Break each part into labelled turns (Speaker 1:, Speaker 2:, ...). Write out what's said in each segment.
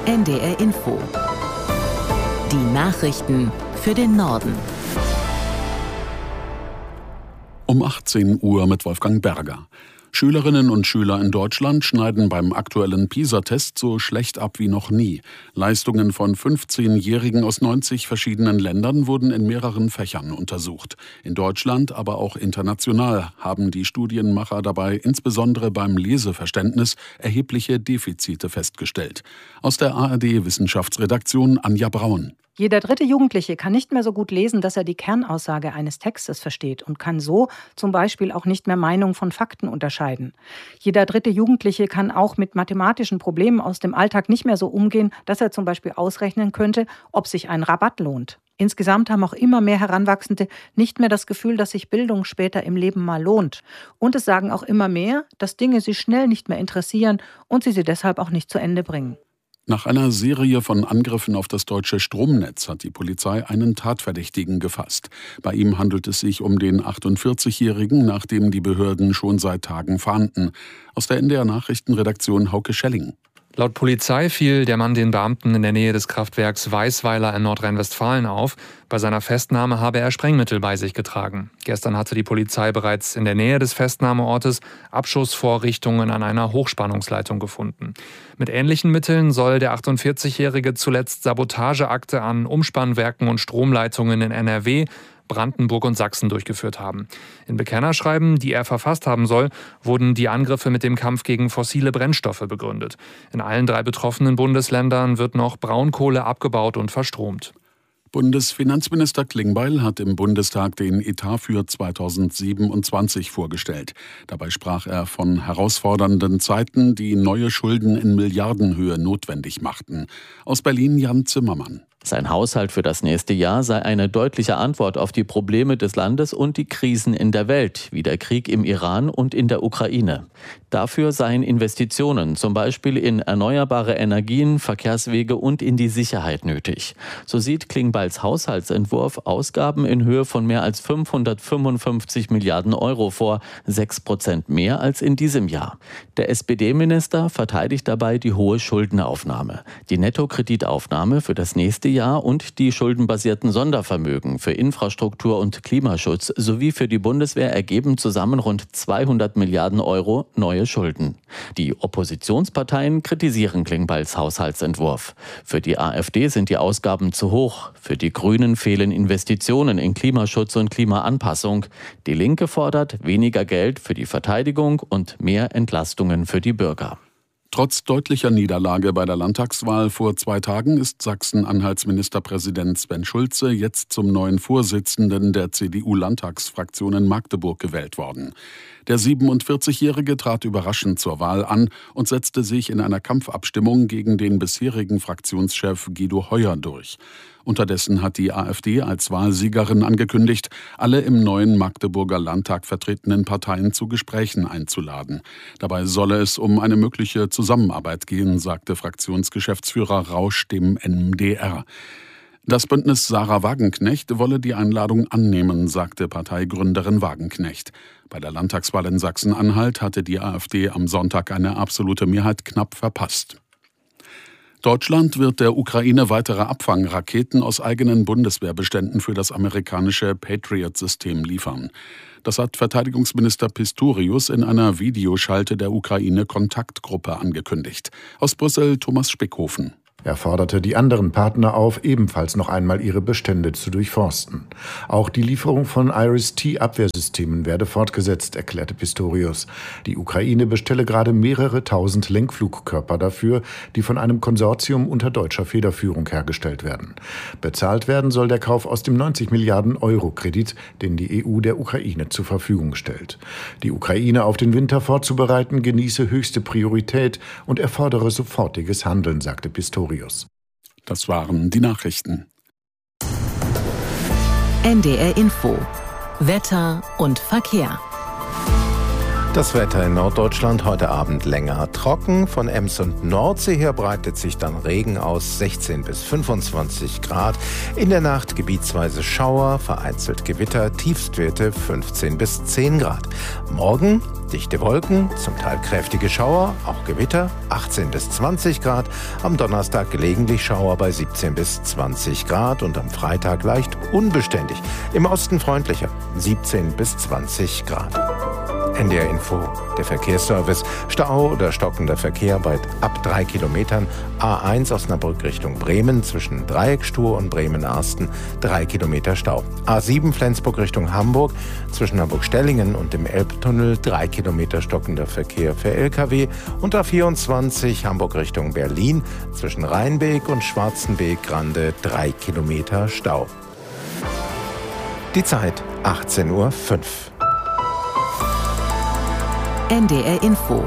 Speaker 1: NDR Info. Die Nachrichten für den Norden.
Speaker 2: Um 18 Uhr mit Wolfgang Berger. Schülerinnen und Schüler in Deutschland schneiden beim aktuellen PISA-Test so schlecht ab wie noch nie. Leistungen von 15-Jährigen aus 90 verschiedenen Ländern wurden in mehreren Fächern untersucht. In Deutschland, aber auch international haben die Studienmacher dabei insbesondere beim Leseverständnis erhebliche Defizite festgestellt. Aus der ARD-Wissenschaftsredaktion Anja Braun.
Speaker 3: Jeder dritte Jugendliche kann nicht mehr so gut lesen, dass er die Kernaussage eines Textes versteht und kann so zum Beispiel auch nicht mehr Meinung von Fakten unterscheiden. Jeder dritte Jugendliche kann auch mit mathematischen Problemen aus dem Alltag nicht mehr so umgehen, dass er zum Beispiel ausrechnen könnte, ob sich ein Rabatt lohnt. Insgesamt haben auch immer mehr Heranwachsende nicht mehr das Gefühl, dass sich Bildung später im Leben mal lohnt. Und es sagen auch immer mehr, dass Dinge sie schnell nicht mehr interessieren und sie deshalb auch nicht zu Ende bringen.
Speaker 2: Nach einer Serie von Angriffen auf das deutsche Stromnetz hat die Polizei einen Tatverdächtigen gefasst. Bei ihm handelt es sich um den 48-Jährigen, nach dem die Behörden schon seit Tagen fahnden. Aus der NDR Nachrichtenredaktion Hauke Schelling.
Speaker 4: Laut Polizei fiel der Mann den Beamten in der Nähe des Kraftwerks Weißweiler in Nordrhein-Westfalen auf. Bei seiner Festnahme habe er Sprengmittel bei sich getragen. Gestern hatte die Polizei bereits in der Nähe des Festnahmeortes Abschussvorrichtungen an einer Hochspannungsleitung gefunden. Mit ähnlichen Mitteln soll der 48-Jährige zuletzt Sabotageakte an Umspannwerken und Stromleitungen in NRW, Brandenburg und Sachsen durchgeführt haben. In Bekennerschreiben, die er verfasst haben soll, wurden die Angriffe mit dem Kampf gegen fossile Brennstoffe begründet. In allen 3 betroffenen Bundesländern wird noch Braunkohle abgebaut und verstromt.
Speaker 2: Bundesfinanzminister Klingbeil hat im Bundestag den Etat für 2027 vorgestellt. Dabei sprach er von herausfordernden Zeiten, die neue Schulden in Milliardenhöhe notwendig machten. Aus Berlin Jan Zimmermann.
Speaker 5: Sein Haushalt für das nächste Jahr sei eine deutliche Antwort auf die Probleme des Landes und die Krisen in der Welt, wie der Krieg im Iran und in der Ukraine. Dafür seien Investitionen, zum Beispiel in erneuerbare Energien, Verkehrswege und in die Sicherheit nötig. So sieht Klingbeils Haushaltsentwurf Ausgaben in Höhe von mehr als 555 Milliarden Euro vor, 6% mehr als in diesem Jahr. Der SPD-Minister verteidigt dabei die hohe Schuldenaufnahme. Die Nettokreditaufnahme für das nächste Jahr und die schuldenbasierten Sondervermögen für Infrastruktur und Klimaschutz sowie für die Bundeswehr ergeben zusammen rund 200 Milliarden Euro neue Schulden. Die Oppositionsparteien kritisieren Klingbeils Haushaltsentwurf. Für die AfD sind die Ausgaben zu hoch. Für die Grünen fehlen Investitionen in Klimaschutz und Klimaanpassung. Die Linke fordert weniger Geld für die Verteidigung und mehr Entlastungen für die Bürger.
Speaker 2: Trotz deutlicher Niederlage bei der Landtagswahl vor 2 Tagen ist Sachsen-Anhalts Ministerpräsident Sven Schulze jetzt zum neuen Vorsitzenden der CDU-Landtagsfraktion in Magdeburg gewählt worden. Der 47-Jährige trat überraschend zur Wahl an und setzte sich in einer Kampfabstimmung gegen den bisherigen Fraktionschef Guido Heuer durch. Unterdessen hat die AfD als Wahlsiegerin angekündigt, alle im neuen Magdeburger Landtag vertretenen Parteien zu Gesprächen einzuladen. Dabei solle es um eine mögliche Zusammenarbeit gehen, sagte Fraktionsgeschäftsführer Rausch dem MDR. Das Bündnis Sarah Wagenknecht wolle die Einladung annehmen, sagte Parteigründerin Wagenknecht. Bei der Landtagswahl in Sachsen-Anhalt hatte die AfD am Sonntag eine absolute Mehrheit knapp verpasst. Deutschland wird der Ukraine weitere Abfangraketen aus eigenen Bundeswehrbeständen für das amerikanische Patriot-System liefern. Das hat Verteidigungsminister Pistorius in einer Videoschalte der Ukraine-Kontaktgruppe angekündigt. Aus Brüssel Thomas Spickhofen.
Speaker 6: Er forderte die anderen Partner auf, ebenfalls noch einmal ihre Bestände zu durchforsten. Auch die Lieferung von IRIS-T-Abwehrsystemen werde fortgesetzt, erklärte Pistorius. Die Ukraine bestelle gerade mehrere tausend Lenkflugkörper dafür, die von einem Konsortium unter deutscher Federführung hergestellt werden. Bezahlt werden soll der Kauf aus dem 90 Milliarden Euro Kredit, den die EU der Ukraine zur Verfügung stellt. Die Ukraine auf den Winter vorzubereiten, genieße höchste Priorität und erfordere sofortiges Handeln, sagte Pistorius.
Speaker 2: Das waren die Nachrichten.
Speaker 1: NDR Info. Wetter und Verkehr.
Speaker 7: Das Wetter in Norddeutschland heute Abend länger trocken. Von Ems und Nordsee her breitet sich dann Regen aus, 16 bis 25 Grad. In der Nacht gebietsweise Schauer, vereinzelt Gewitter, Tiefstwerte 15 bis 10 Grad. Morgen dichte Wolken, zum Teil kräftige Schauer, auch Gewitter, 18 bis 20 Grad. Am Donnerstag gelegentlich Schauer bei 17 bis 20 Grad und am Freitag leicht unbeständig. Im Osten freundlicher, 17 bis 20 Grad. NDR Info, der Verkehrsservice. Stau oder stockender Verkehr bei ab 3 Kilometern. A1 Osnabrück Richtung Bremen zwischen Dreieckstuhr und Bremen-Arsten 3 Kilometer Stau. A7 Flensburg Richtung Hamburg zwischen Hamburg-Stellingen und dem Elbtunnel 3 Kilometer stockender Verkehr für Lkw. Und A24 Hamburg Richtung Berlin zwischen Rheinbeek und Schwarzenbeek-Grande 3 Kilometer Stau. Die Zeit 18:05 Uhr.
Speaker 1: NDR Info.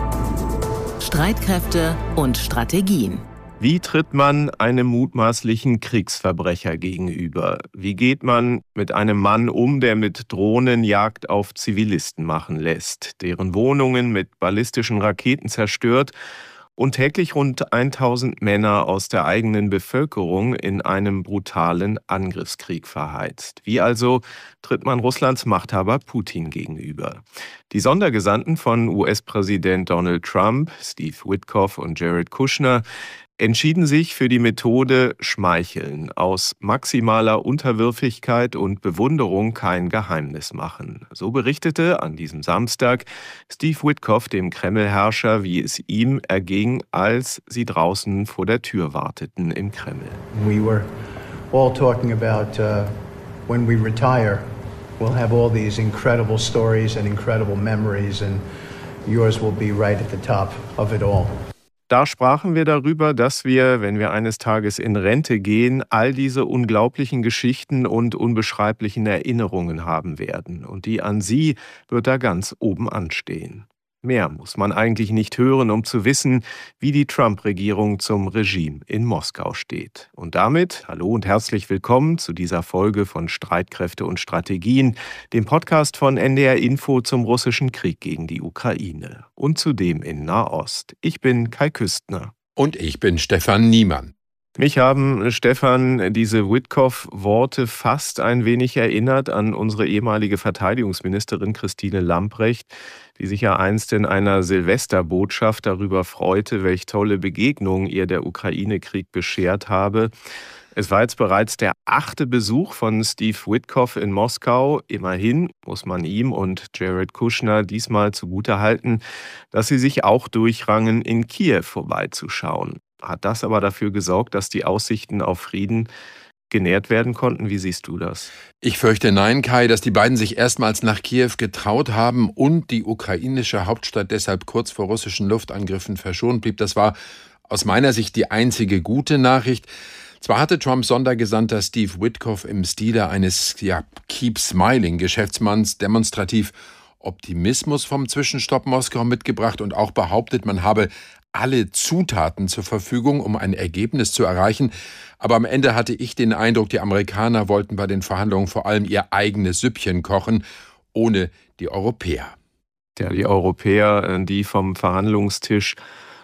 Speaker 1: Streitkräfte und Strategien.
Speaker 8: Wie tritt man einem mutmaßlichen Kriegsverbrecher gegenüber? Wie geht man mit einem Mann um, der mit Drohnen Jagd auf Zivilisten machen lässt, deren Wohnungen mit ballistischen Raketen zerstört und täglich rund 1000 Männer aus der eigenen Bevölkerung in einem brutalen Angriffskrieg verheizt? Wie also tritt man Russlands Machthaber Putin gegenüber? Die Sondergesandten von US-Präsident Donald Trump, Steve Witkoff und Jared Kushner, entschieden sich für die Methode Schmeicheln, aus maximaler Unterwürfigkeit und Bewunderung kein Geheimnis machen. So berichtete an diesem Samstag Steve Witkoff dem Kreml-Herrscher, wie es ihm erging, als sie draußen vor der Tür warteten im Kreml.
Speaker 9: We were all talking about when we retire, we'll have all these incredible stories and incredible memories and yours will be right at the top of it all.
Speaker 8: Da sprachen wir darüber, dass wir, wenn wir eines Tages in Rente gehen, all diese unglaublichen Geschichten und unbeschreiblichen Erinnerungen haben werden. Und die an Sie wird da ganz oben anstehen. Mehr muss man eigentlich nicht hören, um zu wissen, wie die Trump-Regierung zum Regime in Moskau steht. Und damit hallo und herzlich willkommen zu dieser Folge von Streitkräfte und Strategien, dem Podcast von NDR Info zum russischen Krieg gegen die Ukraine und zudem in Nahost. Ich bin Kai Küstner.
Speaker 10: Und ich bin Stefan Niemann.
Speaker 8: Mich haben, Stefan, diese Witkoff-Worte fast ein wenig erinnert an unsere ehemalige Verteidigungsministerin Christine Lambrecht, die sich ja einst in einer Silvesterbotschaft darüber freute, welch tolle Begegnungen ihr der Ukraine-Krieg beschert habe. Es war jetzt bereits der 8. Besuch von Steve Witkoff in Moskau. Immerhin muss man ihm und Jared Kushner diesmal zugutehalten, dass sie sich auch durchrangen, in Kiew vorbeizuschauen. Hat das aber dafür gesorgt, dass die Aussichten auf Frieden genährt werden konnten? Wie siehst du das?
Speaker 10: Ich fürchte nein, Kai, dass die beiden sich erstmals nach Kiew getraut haben und die ukrainische Hauptstadt deshalb kurz vor russischen Luftangriffen verschont blieb. Das war aus meiner Sicht die einzige gute Nachricht. Zwar hatte Trumps Sondergesandter Steve Witkoff im Stile eines Keep Smiling Geschäftsmanns demonstrativ Optimismus vom Zwischenstopp Moskau mitgebracht und auch behauptet, man habe alle Zutaten zur Verfügung, um ein Ergebnis zu erreichen. Aber am Ende hatte ich den Eindruck, die Amerikaner wollten bei den Verhandlungen vor allem ihr eigenes Süppchen kochen, ohne die Europäer.
Speaker 8: Ja, die Europäer, die vom Verhandlungstisch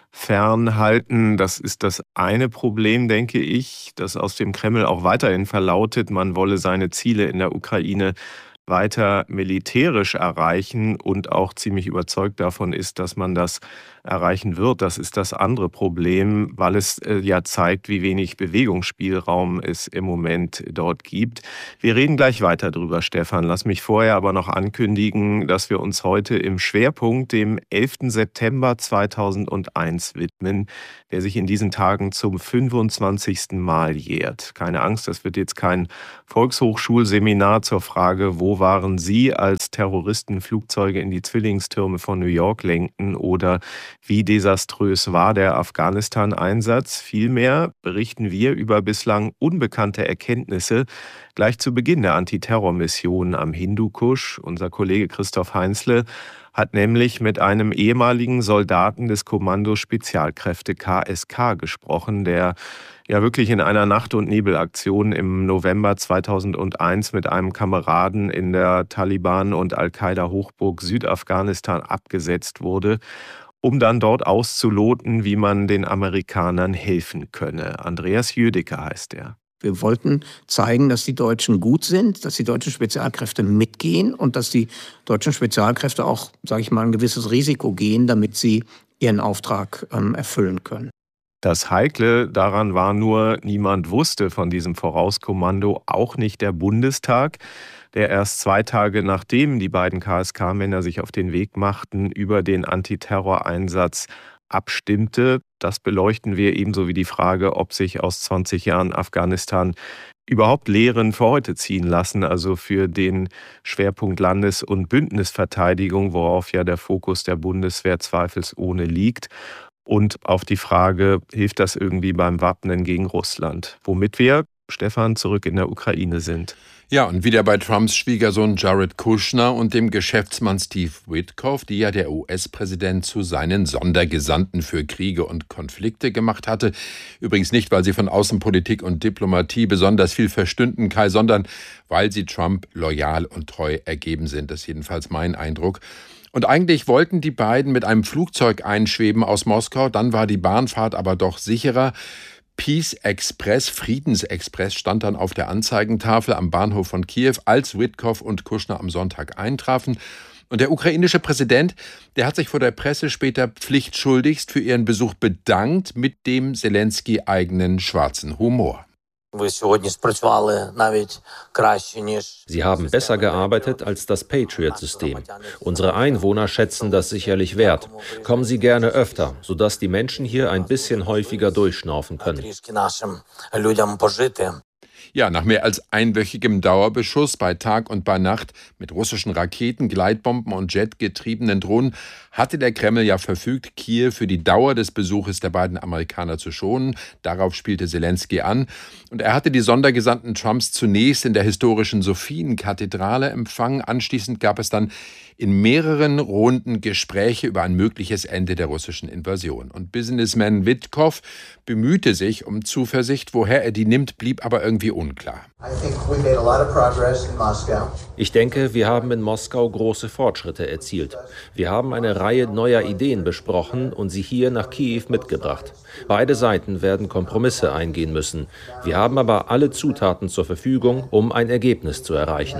Speaker 8: fernhalten, das ist das eine Problem, denke ich, das aus dem Kreml auch weiterhin verlautet. Man wolle seine Ziele in der Ukraine weiter militärisch erreichen und auch ziemlich überzeugt davon ist, dass man das erreichen wird. Das ist das andere Problem, weil es ja zeigt, wie wenig Bewegungsspielraum es im Moment dort gibt. Wir reden gleich weiter drüber, Stefan. Lass mich vorher aber noch ankündigen, dass wir uns heute im Schwerpunkt dem 11. September 2001 widmen, der sich in diesen Tagen zum 25. Mal jährt. Keine Angst, das wird jetzt kein Volkshochschulseminar zur Frage, wo waren Sie, als Terroristen Flugzeuge in die Zwillingstürme von New York lenkten, oder wie desaströs war der Afghanistan-Einsatz. Vielmehr berichten wir über bislang unbekannte Erkenntnisse gleich zu Beginn der Antiterrormission am Hindukusch. Unser Kollege Christoph Heinzle hat nämlich mit einem ehemaligen Soldaten des Kommandos Spezialkräfte KSK gesprochen, der ja wirklich in einer Nacht- und Nebelaktion im November 2001 mit einem Kameraden in der Taliban- und Al-Qaida-Hochburg Südafghanistan abgesetzt wurde, um dann dort auszuloten, wie man den Amerikanern helfen könne. Andreas Jüdicke heißt er.
Speaker 11: Wir wollten zeigen, dass die Deutschen gut sind, dass die deutschen Spezialkräfte mitgehen und dass die deutschen Spezialkräfte auch, sage ich mal, ein gewisses Risiko gehen, damit sie ihren Auftrag erfüllen können.
Speaker 8: Das Heikle daran war nur, niemand wusste von diesem Vorauskommando, auch nicht der Bundestag, der erst 2 Tage nachdem die beiden KSK-Männer sich auf den Weg machten, über den Antiterroreinsatz abstimmte. Das beleuchten wir ebenso wie die Frage, ob sich aus 20 Jahren Afghanistan überhaupt Lehren für heute ziehen lassen, also für den Schwerpunkt Landes- und Bündnisverteidigung, worauf ja der Fokus der Bundeswehr zweifelsohne liegt. Und auf die Frage, hilft das irgendwie beim Wappnen gegen Russland? Womit wir, Stefan, zurück in der Ukraine sind.
Speaker 10: Ja, und wieder bei Trumps Schwiegersohn Jared Kushner und dem Geschäftsmann Steve Witkoff, die ja der US-Präsident zu seinen Sondergesandten für Kriege und Konflikte gemacht hatte. Übrigens nicht, weil sie von Außenpolitik und Diplomatie besonders viel verstünden, Kai, sondern weil sie Trump loyal und treu ergeben sind. Das ist jedenfalls mein Eindruck. Und eigentlich wollten die beiden mit einem Flugzeug einschweben aus Moskau, dann war die Bahnfahrt aber doch sicherer. Peace Express, Friedensexpress, stand dann auf der Anzeigentafel am Bahnhof von Kiew, als Witkoff und Kushner am Sonntag eintrafen. Und der ukrainische Präsident, der hat sich vor der Presse später pflichtschuldigst für ihren Besuch bedankt mit dem Zelensky-eigenen schwarzen Humor.
Speaker 12: Sie haben besser gearbeitet als das Patriot-System. Unsere Einwohner schätzen das sicherlich wert. Kommen Sie gerne öfter, sodass die Menschen hier ein bisschen häufiger durchschnaufen können.
Speaker 10: Ja, nach mehr als einwöchigem Dauerbeschuss bei Tag und bei Nacht mit russischen Raketen, Gleitbomben und jetgetriebenen Drohnen hatte der Kreml ja verfügt, Kiew für die Dauer des Besuches der beiden Amerikaner zu schonen. Darauf spielte Zelensky an. Und er hatte die Sondergesandten Trumps zunächst in der historischen Sophienkathedrale empfangen. Anschließend gab es dann in mehreren Runden Gespräche über ein mögliches Ende der russischen Invasion. Und Businessman Witkoff bemühte sich um Zuversicht. Woher er die nimmt, blieb aber irgendwie unklar.
Speaker 12: Ich denke, wir haben in Moskau große Fortschritte erzielt. Wir haben eine Reihe neuer Ideen besprochen und sie hier nach Kiew mitgebracht. Beide Seiten werden Kompromisse eingehen müssen. Wir haben aber alle Zutaten zur Verfügung, um ein Ergebnis zu erreichen.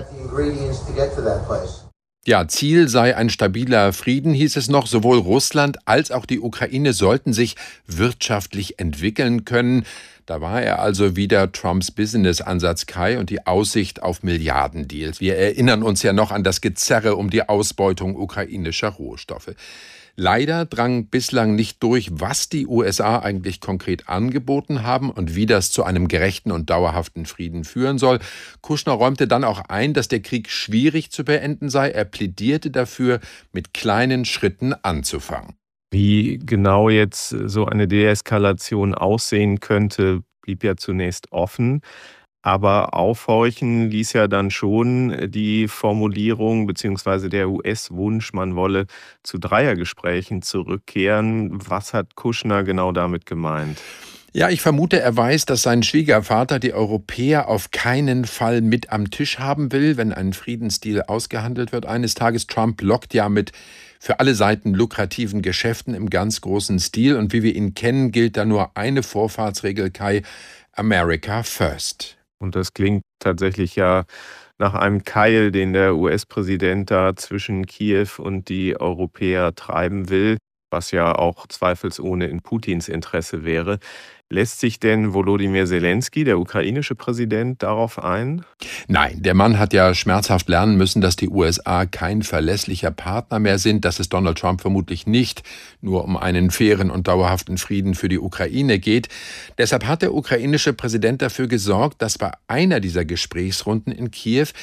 Speaker 10: Ja, Ziel sei ein stabiler Frieden, hieß es noch. Sowohl Russland als auch die Ukraine sollten sich wirtschaftlich entwickeln können. Da war er also wieder Trumps Business-Ansatz, Kai, und die Aussicht auf Milliardendeals. Wir erinnern uns ja noch an das Gezerre um die Ausbeutung ukrainischer Rohstoffe. Leider drang bislang nicht durch, was die USA eigentlich konkret angeboten haben und wie das zu einem gerechten und dauerhaften Frieden führen soll. Kushner räumte dann auch ein, dass der Krieg schwierig zu beenden sei. Er plädierte dafür, mit kleinen Schritten anzufangen.
Speaker 8: Wie genau jetzt so eine Deeskalation aussehen könnte, blieb ja zunächst offen. Aber aufhorchen ließ ja dann schon die Formulierung bzw. der US-Wunsch, man wolle zu Dreiergesprächen zurückkehren. Was hat Kushner genau damit gemeint?
Speaker 10: Ja, ich vermute, er weiß, dass sein Schwiegervater die Europäer auf keinen Fall mit am Tisch haben will, wenn ein Friedensdeal ausgehandelt wird. Eines Tages, Trump lockt ja mit für alle Seiten lukrativen Geschäften im ganz großen Stil. Und wie wir ihn kennen, gilt da nur eine Vorfahrtsregel, Kai: America first.
Speaker 8: Und das klingt tatsächlich ja nach einem Keil, den der US-Präsident da zwischen Kiew und die Europäer treiben will, was ja auch zweifelsohne in Putins Interesse wäre. Lässt sich denn Volodymyr Zelensky, der ukrainische Präsident, darauf ein?
Speaker 10: Nein, der Mann hat ja schmerzhaft lernen müssen, dass die USA kein verlässlicher Partner mehr sind, dass es Donald Trump vermutlich nicht nur um einen fairen und dauerhaften Frieden für die Ukraine geht. Deshalb hat der ukrainische Präsident dafür gesorgt, dass bei einer dieser Gesprächsrunden in Kiew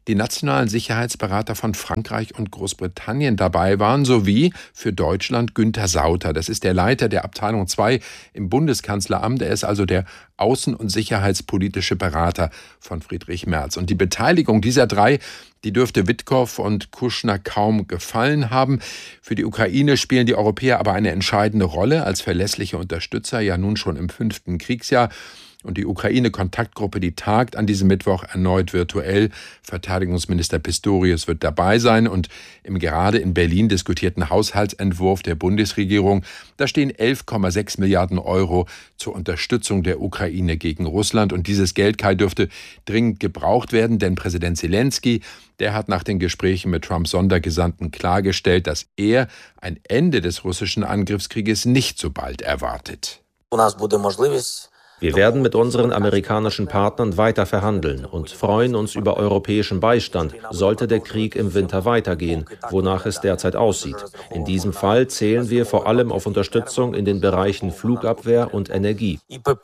Speaker 10: die nationalen Sicherheitsberater von Frankreich und Großbritannien dabei waren, sowie für Deutschland Günther Sauter. Das ist der Leiter der Abteilung 2 im Bundeskanzleramt. Er ist also der außen- und sicherheitspolitische Berater von Friedrich Merz. Und die Beteiligung dieser drei, die dürfte Witkow und Kushner kaum gefallen haben. Für die Ukraine spielen die Europäer aber eine entscheidende Rolle als verlässliche Unterstützer, ja nun schon im 5. Kriegsjahr. Und die Ukraine-Kontaktgruppe, die tagt an diesem Mittwoch erneut virtuell. Verteidigungsminister Pistorius wird dabei sein. Und im gerade in Berlin diskutierten Haushaltsentwurf der Bundesregierung, da stehen 11,6 Milliarden Euro zur Unterstützung der Ukraine gegen Russland. Und dieses Geld, Kai, dürfte dringend gebraucht werden, denn Präsident Zelensky, der hat nach den Gesprächen mit Trumps Sondergesandten klargestellt, dass er ein Ende des russischen Angriffskrieges nicht so bald erwartet.
Speaker 12: Wir werden mit unseren amerikanischen Partnern weiter verhandeln und freuen uns über europäischen Beistand, sollte der Krieg im Winter weitergehen, wonach es derzeit aussieht. In diesem Fall zählen wir vor allem auf Unterstützung in den Bereichen Flugabwehr und Energie.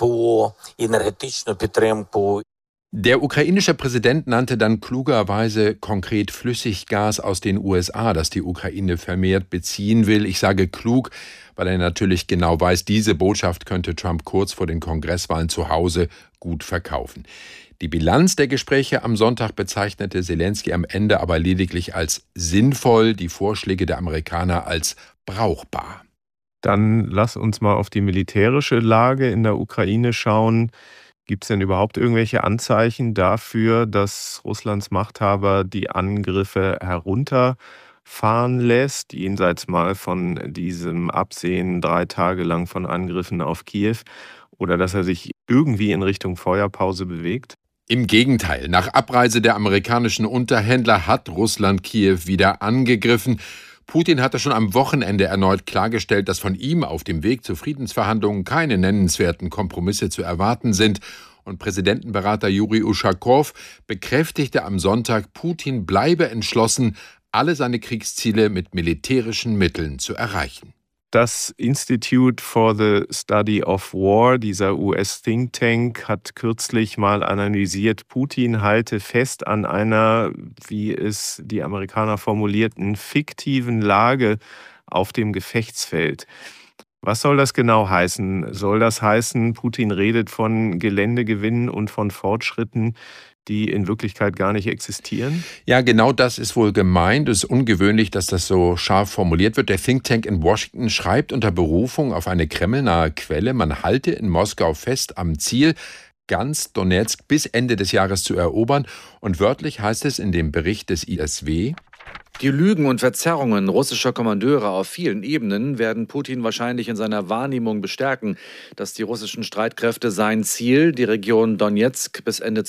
Speaker 10: Der ukrainische Präsident nannte dann klugerweise konkret Flüssiggas aus den USA, das die Ukraine vermehrt beziehen will. Ich sage klug, weil er natürlich genau weiß, diese Botschaft könnte Trump kurz vor den Kongresswahlen zu Hause gut verkaufen. Die Bilanz der Gespräche am Sonntag bezeichnete Zelensky am Ende aber lediglich als sinnvoll, die Vorschläge der Amerikaner als brauchbar.
Speaker 8: Dann lass uns mal auf die militärische Lage in der Ukraine schauen. Gibt es denn überhaupt irgendwelche Anzeichen dafür, dass Russlands Machthaber die Angriffe herunterfahren lässt, jenseits mal von diesem Absehen 3 Tage lang von Angriffen auf Kiew, oder dass er sich irgendwie in Richtung Feuerpause bewegt?
Speaker 10: Im Gegenteil, nach Abreise der amerikanischen Unterhändler hat Russland Kiew wieder angegriffen. Putin hatte schon am Wochenende erneut klargestellt, dass von ihm auf dem Weg zu Friedensverhandlungen keine nennenswerten Kompromisse zu erwarten sind. Und Präsidentenberater Juri Uschakow bekräftigte am Sonntag, Putin bleibe entschlossen, alle seine Kriegsziele mit militärischen Mitteln zu erreichen.
Speaker 8: Das Institute for the Study of War, dieser US-Think Tank, hat kürzlich mal analysiert, Putin halte fest an einer, wie es die Amerikaner formulierten, fiktiven Lage auf dem Gefechtsfeld. Was soll das genau heißen? Soll das heißen, Putin redet von Geländegewinnen und von Fortschritten, die in Wirklichkeit gar nicht existieren?
Speaker 10: Ja, genau das ist wohl gemeint. Es ist ungewöhnlich, dass das so scharf formuliert wird. Der Think Tank in Washington schreibt unter Berufung auf eine kremlnahe Quelle, man halte in Moskau fest am Ziel, ganz Donezk bis Ende des Jahres zu erobern. Und wörtlich heißt es in dem Bericht des ISW:
Speaker 13: Die Lügen und Verzerrungen russischer Kommandeure auf vielen Ebenen werden Putin wahrscheinlich in seiner Wahrnehmung bestärken, dass die russischen Streitkräfte sein Ziel, die Region Donezk bis Ende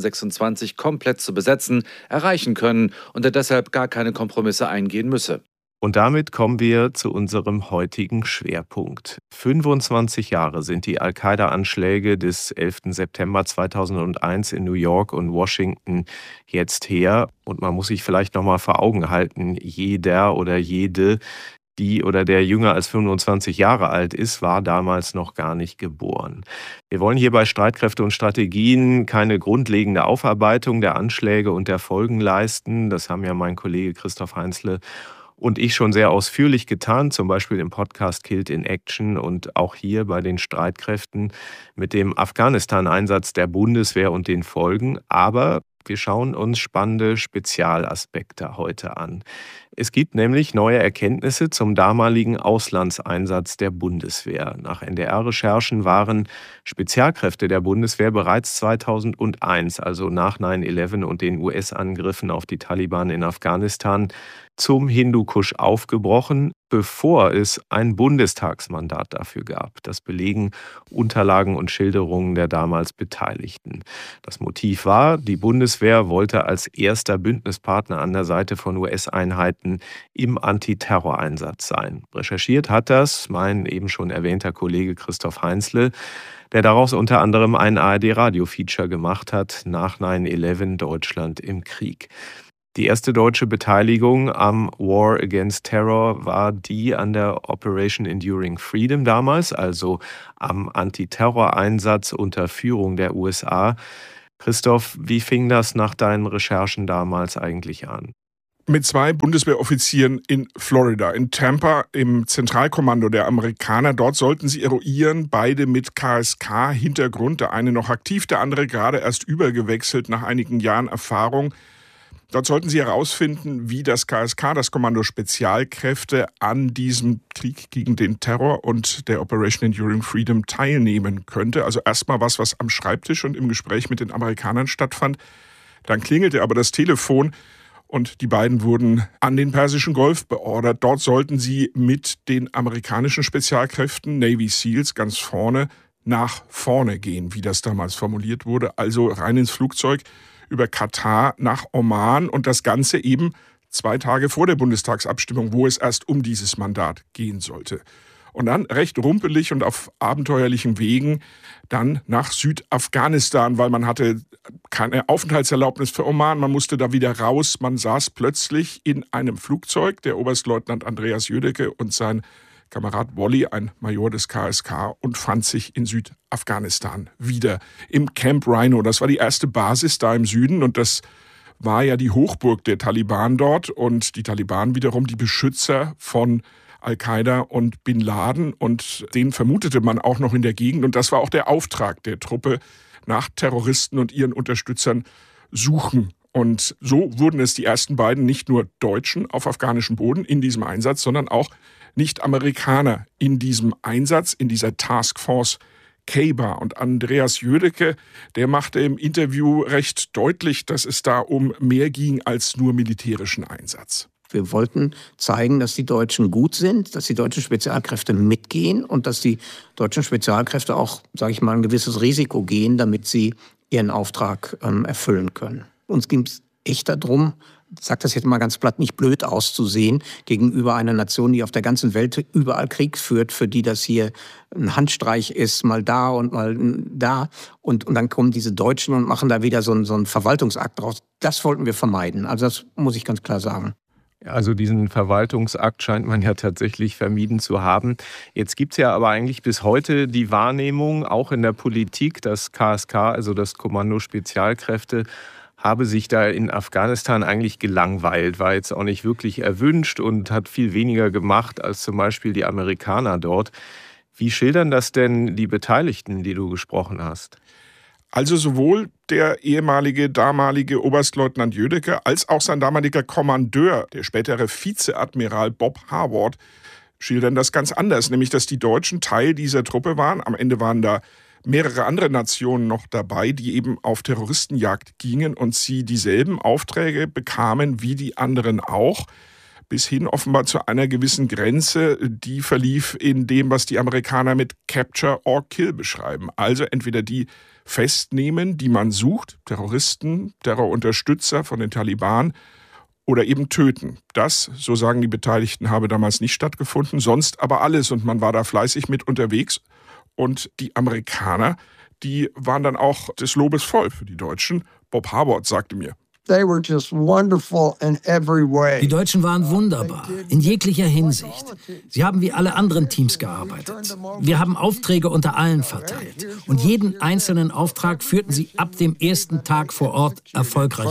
Speaker 13: 2026 komplett zu besetzen, erreichen können und er deshalb gar keine Kompromisse eingehen müsse.
Speaker 8: Und damit kommen wir zu unserem heutigen Schwerpunkt. 25 Jahre sind die Al-Qaida-Anschläge des 11. September 2001 in New York und Washington jetzt her. Und man muss sich vielleicht noch mal vor Augen halten, jeder oder jede, die oder der jünger als 25 Jahre alt ist, war damals noch gar nicht geboren. Wir wollen hier bei Streitkräfte und Strategien keine grundlegende Aufarbeitung der Anschläge und der Folgen leisten. Das haben ja mein Kollege Christoph Heinzle und ich schon sehr ausführlich getan, zum Beispiel im Podcast Killed in Action und auch hier bei den Streitkräften mit dem Afghanistan-Einsatz der Bundeswehr und den Folgen. Aber wir schauen uns spannende Spezialaspekte heute an. Es gibt nämlich neue Erkenntnisse zum damaligen Auslandseinsatz der Bundeswehr. Nach NDR-Recherchen waren Spezialkräfte der Bundeswehr bereits 2001, also nach 9/11 und den US-Angriffen auf die Taliban in Afghanistan, zum Hindukusch aufgebrochen, bevor es ein Bundestagsmandat dafür gab. Das belegen Unterlagen und Schilderungen der damals Beteiligten. Das Motiv war, die Bundeswehr wollte als erster Bündnispartner an der Seite von US-Einheiten im Antiterroreinsatz sein. Recherchiert hat das mein eben schon erwähnter Kollege Christoph Heinzle, der daraus unter anderem ein ARD-Radio-Feature gemacht hat, nach 9/11 Deutschland im Krieg. Die erste deutsche Beteiligung am War Against Terror war die an der Operation Enduring Freedom damals, also am Antiterroreinsatz unter Führung der USA. Christoph, wie fing das nach deinen Recherchen damals eigentlich an?
Speaker 14: Mit 2 Bundeswehroffizieren in Florida, in Tampa, im Zentralkommando der Amerikaner. Dort sollten sie eruieren, beide mit KSK-Hintergrund. Der eine noch aktiv, der andere gerade erst übergewechselt nach einigen Jahren Erfahrung. Dort sollten sie herausfinden, wie das KSK, das Kommando Spezialkräfte, an diesem Krieg gegen den Terror und der Operation Enduring Freedom teilnehmen könnte. Also erstmal was am Schreibtisch und im Gespräch mit den Amerikanern stattfand. Dann klingelte aber das Telefon und die beiden wurden an den Persischen Golf beordert. Dort sollten sie mit den amerikanischen Spezialkräften, Navy Seals, ganz vorne nach vorne gehen, wie das damals formuliert wurde. Also rein ins Flugzeug über Katar nach Oman und das Ganze eben 2 Tage vor der Bundestagsabstimmung, wo es erst um dieses Mandat gehen sollte. Und dann recht rumpelig und auf abenteuerlichen Wegen dann nach Südafghanistan, weil man hatte keine Aufenthaltserlaubnis für Oman, man musste da wieder raus. Man saß plötzlich in einem Flugzeug, der Oberstleutnant Andreas Jödecke und sein Kamerad Wolli, ein Major des KSK, und fand sich in Südafghanistan wieder im Camp Rhino. Das war die erste Basis da im Süden und das war ja die Hochburg der Taliban dort und die Taliban wiederum die Beschützer von Al-Qaida und Bin Laden und den vermutete man auch noch in der Gegend und das war auch der Auftrag der Truppe, nach Terroristen und ihren Unterstützern suchen. Und so wurden es die ersten beiden nicht nur Deutschen auf afghanischem Boden in diesem Einsatz, sondern auch Nicht-Amerikaner in diesem Einsatz, in dieser Taskforce K-Bar. Und Andreas Jödecke, der machte im Interview recht deutlich, dass es da um mehr ging als nur militärischen Einsatz.
Speaker 11: Wir wollten zeigen, dass die Deutschen gut sind, dass die deutschen Spezialkräfte mitgehen und dass die deutschen Spezialkräfte auch, sage ich mal, ein gewisses Risiko gehen, damit sie ihren Auftrag erfüllen können. Uns ging es echt darum, ich sage das jetzt mal ganz platt, nicht blöd auszusehen gegenüber einer Nation, die auf der ganzen Welt überall Krieg führt, für die das hier ein Handstreich ist, mal da und mal da. Und dann kommen diese Deutschen und machen da wieder so einen Verwaltungsakt draus. Das wollten wir vermeiden. Also das muss ich ganz klar sagen.
Speaker 8: Also diesen Verwaltungsakt scheint man ja tatsächlich vermieden zu haben. Jetzt gibt es ja aber eigentlich bis heute die Wahrnehmung, auch in der Politik, dass KSK, also das Kommando Spezialkräfte, habe sich da in Afghanistan eigentlich gelangweilt, war jetzt auch nicht wirklich erwünscht und hat viel weniger gemacht als zum Beispiel die Amerikaner dort. Wie schildern das denn die Beteiligten, die du gesprochen hast?
Speaker 14: Also sowohl der damalige Oberstleutnant Jödecke als auch sein damaliger Kommandeur, der spätere Vizeadmiral Bob Harward, schildern das ganz anders, nämlich dass die Deutschen Teil dieser Truppe waren. Am Ende waren da mehrere andere Nationen noch dabei, die eben auf Terroristenjagd gingen und sie dieselben Aufträge bekamen wie die anderen auch, bis hin offenbar zu einer gewissen Grenze, die verlief in dem, was die Amerikaner mit Capture or Kill beschreiben. Also entweder die festnehmen, die man sucht, Terroristen, Terrorunterstützer von den Taliban, oder eben töten. Das, so sagen die Beteiligten, habe damals nicht stattgefunden, sonst aber alles. Und man war da fleißig mit unterwegs. Und die Amerikaner, die waren dann auch des Lobes voll für die Deutschen. Bob Harward sagte mir:
Speaker 15: They were just wonderful in every way. Die Deutschen waren wunderbar, in jeglicher Hinsicht. Sie haben wie alle anderen Teams gearbeitet. Wir haben Aufträge unter allen verteilt. Und jeden einzelnen Auftrag führten sie ab dem ersten Tag vor Ort erfolgreich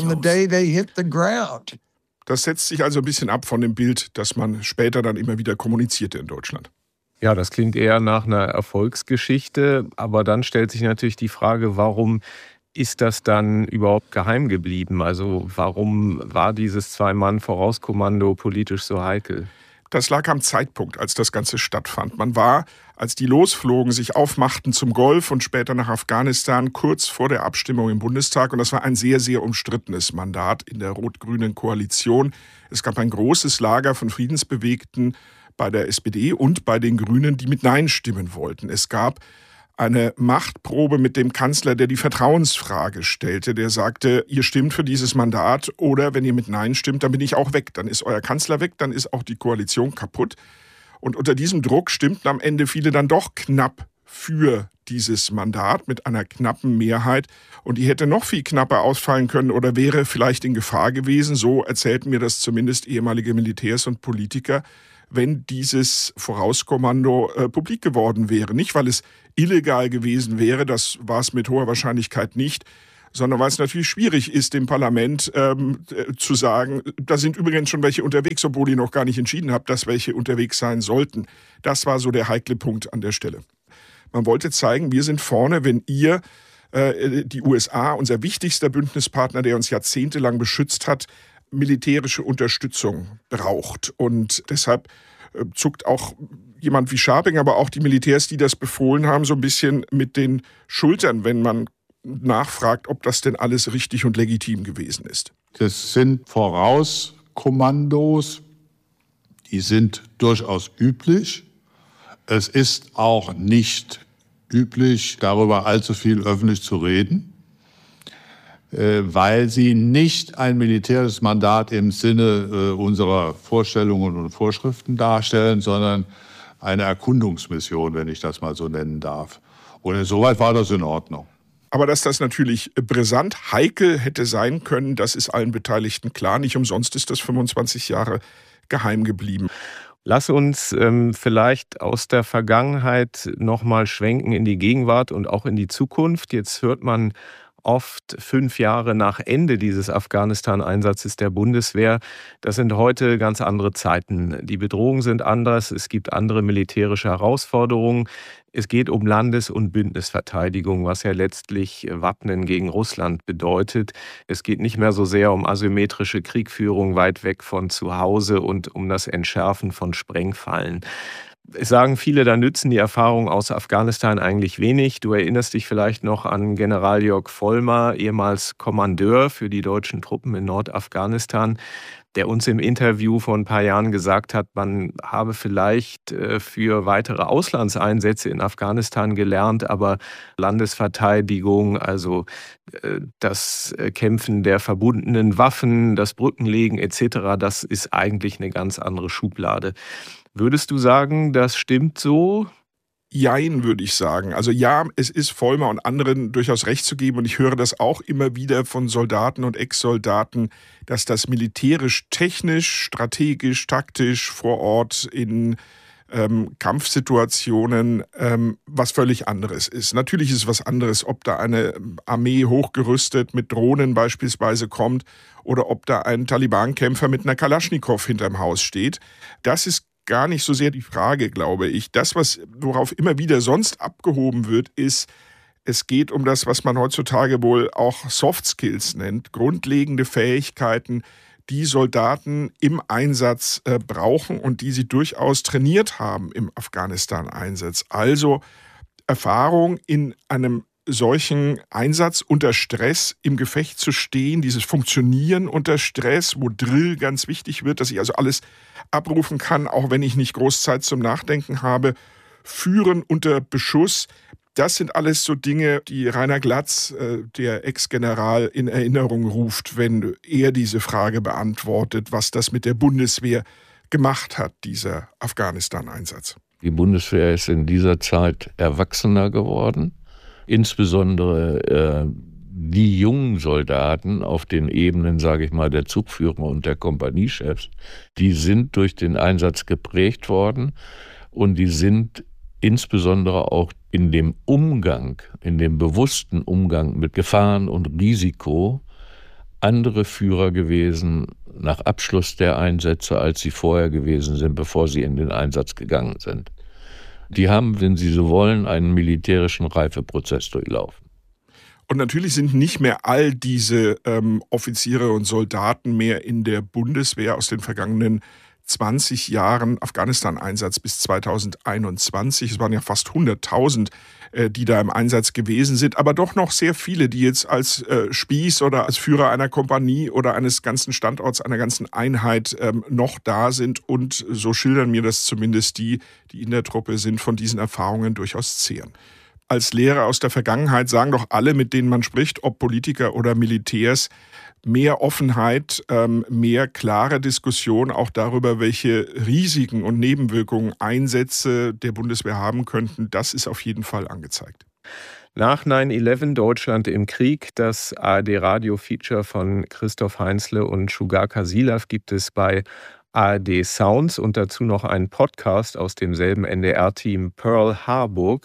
Speaker 15: aus.
Speaker 14: Das setzt sich also ein bisschen ab von dem Bild, das man später dann immer wieder kommunizierte in Deutschland.
Speaker 8: Ja, das klingt eher nach einer Erfolgsgeschichte. Aber dann stellt sich natürlich die Frage, warum ist das dann überhaupt geheim geblieben? Also warum war dieses Zwei-Mann-Vorauskommando politisch so heikel?
Speaker 14: Das lag am Zeitpunkt, als das Ganze stattfand. Man war, als die losflogen, sich aufmachten zum Golf und später nach Afghanistan, kurz vor der Abstimmung im Bundestag. Und das war ein sehr, sehr umstrittenes Mandat in der rot-grünen Koalition. Es gab ein großes Lager von Friedensbewegten bei der SPD und bei den Grünen, die mit Nein stimmen wollten. Es gab eine Machtprobe mit dem Kanzler, der die Vertrauensfrage stellte, der sagte, ihr stimmt für dieses Mandat oder wenn ihr mit Nein stimmt, dann bin ich auch weg. Dann ist euer Kanzler weg, dann ist auch die Koalition kaputt. Und unter diesem Druck stimmten am Ende viele dann doch knapp für dieses Mandat mit einer knappen Mehrheit. Und die hätte noch viel knapper ausfallen können oder wäre vielleicht in Gefahr gewesen. So erzählten mir das zumindest ehemalige Militärs und Politiker, wenn dieses Vorauskommando publik geworden wäre. Nicht, weil es illegal gewesen wäre, das war es mit hoher Wahrscheinlichkeit nicht, sondern weil es natürlich schwierig ist, dem Parlament zu sagen, da sind übrigens schon welche unterwegs, obwohl ihr noch gar nicht entschieden habt, dass welche unterwegs sein sollten. Das war so der heikle Punkt an der Stelle. Man wollte zeigen, wir sind vorne, wenn ihr, die USA, unser wichtigster Bündnispartner, der uns jahrzehntelang beschützt hat, militärische Unterstützung braucht. Und deshalb zuckt auch jemand wie Scharping, aber auch die Militärs, die das befohlen haben, so ein bisschen mit den Schultern, wenn man nachfragt, ob das denn alles richtig und legitim gewesen ist.
Speaker 16: Das sind Vorauskommandos, die sind durchaus üblich. Es ist auch nicht üblich, darüber allzu viel öffentlich zu reden, weil sie nicht ein militärisches Mandat im Sinne unserer Vorstellungen und Vorschriften darstellen, sondern eine Erkundungsmission, wenn ich das mal so nennen darf. Und insoweit war das in Ordnung.
Speaker 14: Aber dass das natürlich brisant heikel hätte sein können, das ist allen Beteiligten klar. Nicht umsonst ist das 25 Jahre geheim geblieben.
Speaker 8: Lass uns vielleicht aus der Vergangenheit nochmal schwenken in die Gegenwart und auch in die Zukunft. Jetzt hört man oft 5 Jahre nach Ende dieses Afghanistan-Einsatzes der Bundeswehr. Das sind heute ganz andere Zeiten. Die Bedrohungen sind anders, es gibt andere militärische Herausforderungen. Es geht um Landes- und Bündnisverteidigung, was ja letztlich Wappnen gegen Russland bedeutet. Es geht nicht mehr so sehr um asymmetrische Kriegführung weit weg von zu Hause und um das Entschärfen von Sprengfallen. Es sagen viele, da nützen die Erfahrungen aus Afghanistan eigentlich wenig. Du erinnerst dich vielleicht noch an General Jörg Vollmar, ehemals Kommandeur für die deutschen Truppen in Nordafghanistan, der uns im Interview vor ein paar Jahren gesagt hat, man habe vielleicht für weitere Auslandseinsätze in Afghanistan gelernt, aber Landesverteidigung, also das Kämpfen der verbundenen Waffen, das Brückenlegen etc., das ist eigentlich eine ganz andere Schublade. Würdest du sagen, das stimmt so?
Speaker 14: Jein, würde ich sagen. Also ja, es ist Vollmar und anderen durchaus recht zu geben und ich höre das auch immer wieder von Soldaten und Ex-Soldaten, dass das militärisch, technisch, strategisch, taktisch vor Ort in Kampfsituationen was völlig anderes ist. Natürlich ist es was anderes, ob da eine Armee hochgerüstet mit Drohnen beispielsweise kommt oder ob da ein Taliban-Kämpfer mit einer Kalaschnikow hinterm Haus steht. Das ist gar nicht so sehr die Frage, glaube ich. Das, worauf immer wieder sonst abgehoben wird, ist, es geht um das, was man heutzutage wohl auch Soft Skills nennt, grundlegende Fähigkeiten, die Soldaten im Einsatz brauchen und die sie durchaus trainiert haben im Afghanistan-Einsatz. Also Erfahrung in einem solchen Einsatz unter Stress im Gefecht zu stehen, dieses Funktionieren unter Stress, wo Drill ganz wichtig wird, dass ich also alles abrufen kann, auch wenn ich nicht groß Zeit zum Nachdenken habe, Führen unter Beschuss, das sind alles so Dinge, die Rainer Glatz, der Ex-General, in Erinnerung ruft, wenn er diese Frage beantwortet, was das mit der Bundeswehr gemacht hat, dieser Afghanistan-Einsatz.
Speaker 17: Die Bundeswehr ist in dieser Zeit erwachsener geworden. Insbesondere die jungen Soldaten auf den Ebenen, sage ich mal, der Zugführer und der Kompaniechefs, die sind durch den Einsatz geprägt worden und die sind insbesondere auch in dem Umgang, in dem bewussten Umgang mit Gefahren und Risiko andere Führer gewesen nach Abschluss der Einsätze, als sie vorher gewesen sind, bevor sie in den Einsatz gegangen sind. Die haben, wenn sie so wollen, einen militärischen Reifeprozess durchlaufen.
Speaker 14: Und natürlich sind nicht mehr all diese Offiziere und Soldaten mehr in der Bundeswehr aus den vergangenen 20 Jahren Afghanistan-Einsatz bis 2021. Es waren ja fast 100.000, die da im Einsatz gewesen sind, aber doch noch sehr viele, die jetzt als Spieß oder als Führer einer Kompanie oder eines ganzen Standorts, einer ganzen Einheit noch da sind. Und so schildern mir das zumindest die in der Truppe sind, von diesen Erfahrungen durchaus zehren. Als Lehrer aus der Vergangenheit sagen doch alle, mit denen man spricht, ob Politiker oder Militärs, mehr Offenheit, mehr klare Diskussion auch darüber, welche Risiken und Nebenwirkungen Einsätze der Bundeswehr haben könnten, das ist auf jeden Fall angezeigt.
Speaker 8: Nach 9/11 Deutschland im Krieg, das ARD-Radio-Feature von Christoph Heinzle und Shugar Kasilav gibt es bei ARD Sounds und dazu noch einen Podcast aus demselben NDR-Team Pearl Harburg.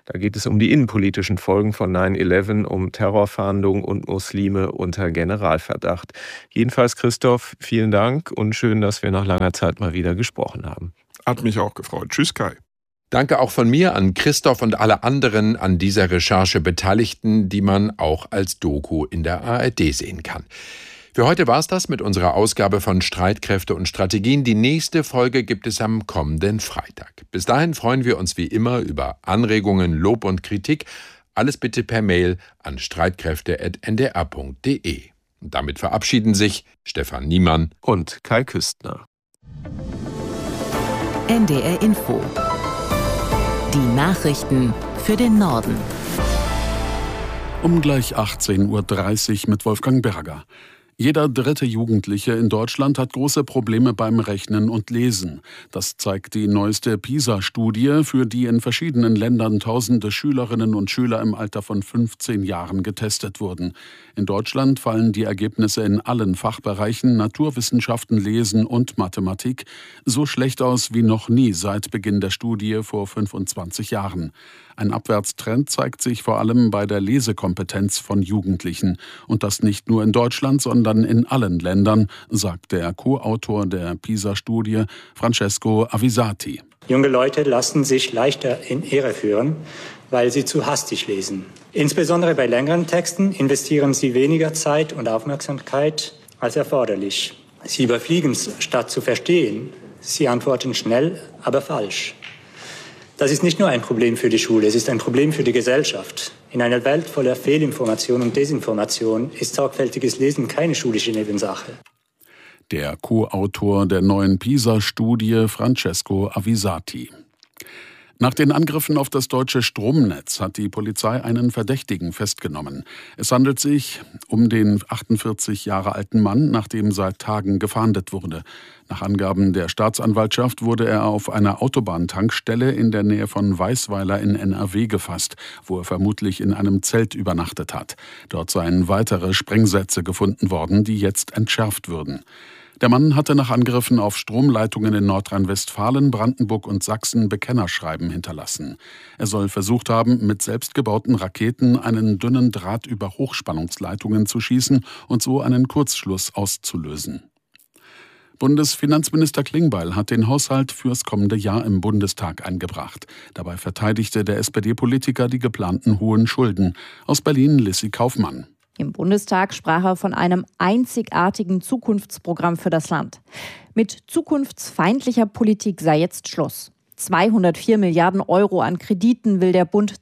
Speaker 8: Da geht es um die innenpolitischen Folgen von 9/11, um Terrorfahndung und Muslime unter Generalverdacht. Jedenfalls, Christoph, vielen Dank und schön, dass wir nach langer Zeit mal wieder gesprochen haben.
Speaker 14: Hat mich auch gefreut. Tschüss, Kai.
Speaker 10: Danke auch von mir an Christoph und alle anderen an dieser Recherche Beteiligten, die man auch als Doku in der ARD sehen kann. Für heute war es das mit unserer Ausgabe von Streitkräfte und Strategien. Die nächste Folge gibt es am kommenden Freitag. Bis dahin freuen wir uns wie immer über Anregungen, Lob und Kritik. Alles bitte per Mail an streitkräfte@ndr.de. Und damit verabschieden sich Stefan Niemann
Speaker 8: und Kai Küstner.
Speaker 1: NDR Info. Die Nachrichten für den Norden.
Speaker 2: Um gleich 18:30 Uhr mit Wolfgang Berger. Jeder dritte Jugendliche in Deutschland hat große Probleme beim Rechnen und Lesen. Das zeigt die neueste PISA-Studie, für die in verschiedenen Ländern tausende Schülerinnen und Schüler im Alter von 15 Jahren getestet wurden. In Deutschland fallen die Ergebnisse in allen Fachbereichen Naturwissenschaften, Lesen und Mathematik so schlecht aus wie noch nie seit Beginn der Studie vor 25 Jahren. Ein Abwärtstrend zeigt sich vor allem bei der Lesekompetenz von Jugendlichen. Und das nicht nur in Deutschland, sondern in allen Ländern, sagt der Co-Autor der PISA-Studie, Francesco Avisati.
Speaker 18: Junge Leute lassen sich leichter in Irre führen, weil sie zu hastig lesen. Insbesondere bei längeren Texten investieren sie weniger Zeit und Aufmerksamkeit als erforderlich. Sie überfliegen statt zu verstehen. Sie antworten schnell, aber falsch. Das ist nicht nur ein Problem für die Schule, es ist ein Problem für die Gesellschaft. In einer Welt voller Fehlinformation und Desinformation ist sorgfältiges Lesen keine schulische Nebensache.
Speaker 2: Der Co-Autor der neuen PISA-Studie, Francesco Avisati. Nach den Angriffen auf das deutsche Stromnetz hat die Polizei einen Verdächtigen festgenommen. Es handelt sich um den 48 Jahre alten Mann, nach dem seit Tagen gefahndet wurde. Nach Angaben der Staatsanwaltschaft wurde er auf einer Autobahntankstelle in der Nähe von Weisweiler in NRW gefasst, wo er vermutlich in einem Zelt übernachtet hat. Dort seien weitere Sprengsätze gefunden worden, die jetzt entschärft würden. Der Mann hatte nach Angriffen auf Stromleitungen in Nordrhein-Westfalen, Brandenburg und Sachsen Bekennerschreiben hinterlassen. Er soll versucht haben, mit selbstgebauten Raketen einen dünnen Draht über Hochspannungsleitungen zu schießen und so einen Kurzschluss auszulösen. Bundesfinanzminister Klingbeil hat den Haushalt fürs kommende Jahr im Bundestag eingebracht. Dabei verteidigte der SPD-Politiker die geplanten hohen Schulden. Aus Berlin Lissy Kaufmann.
Speaker 19: Im Bundestag sprach er von einem einzigartigen Zukunftsprogramm für das Land. Mit zukunftsfeindlicher Politik sei jetzt Schluss. 204 Milliarden Euro an Krediten will der Bund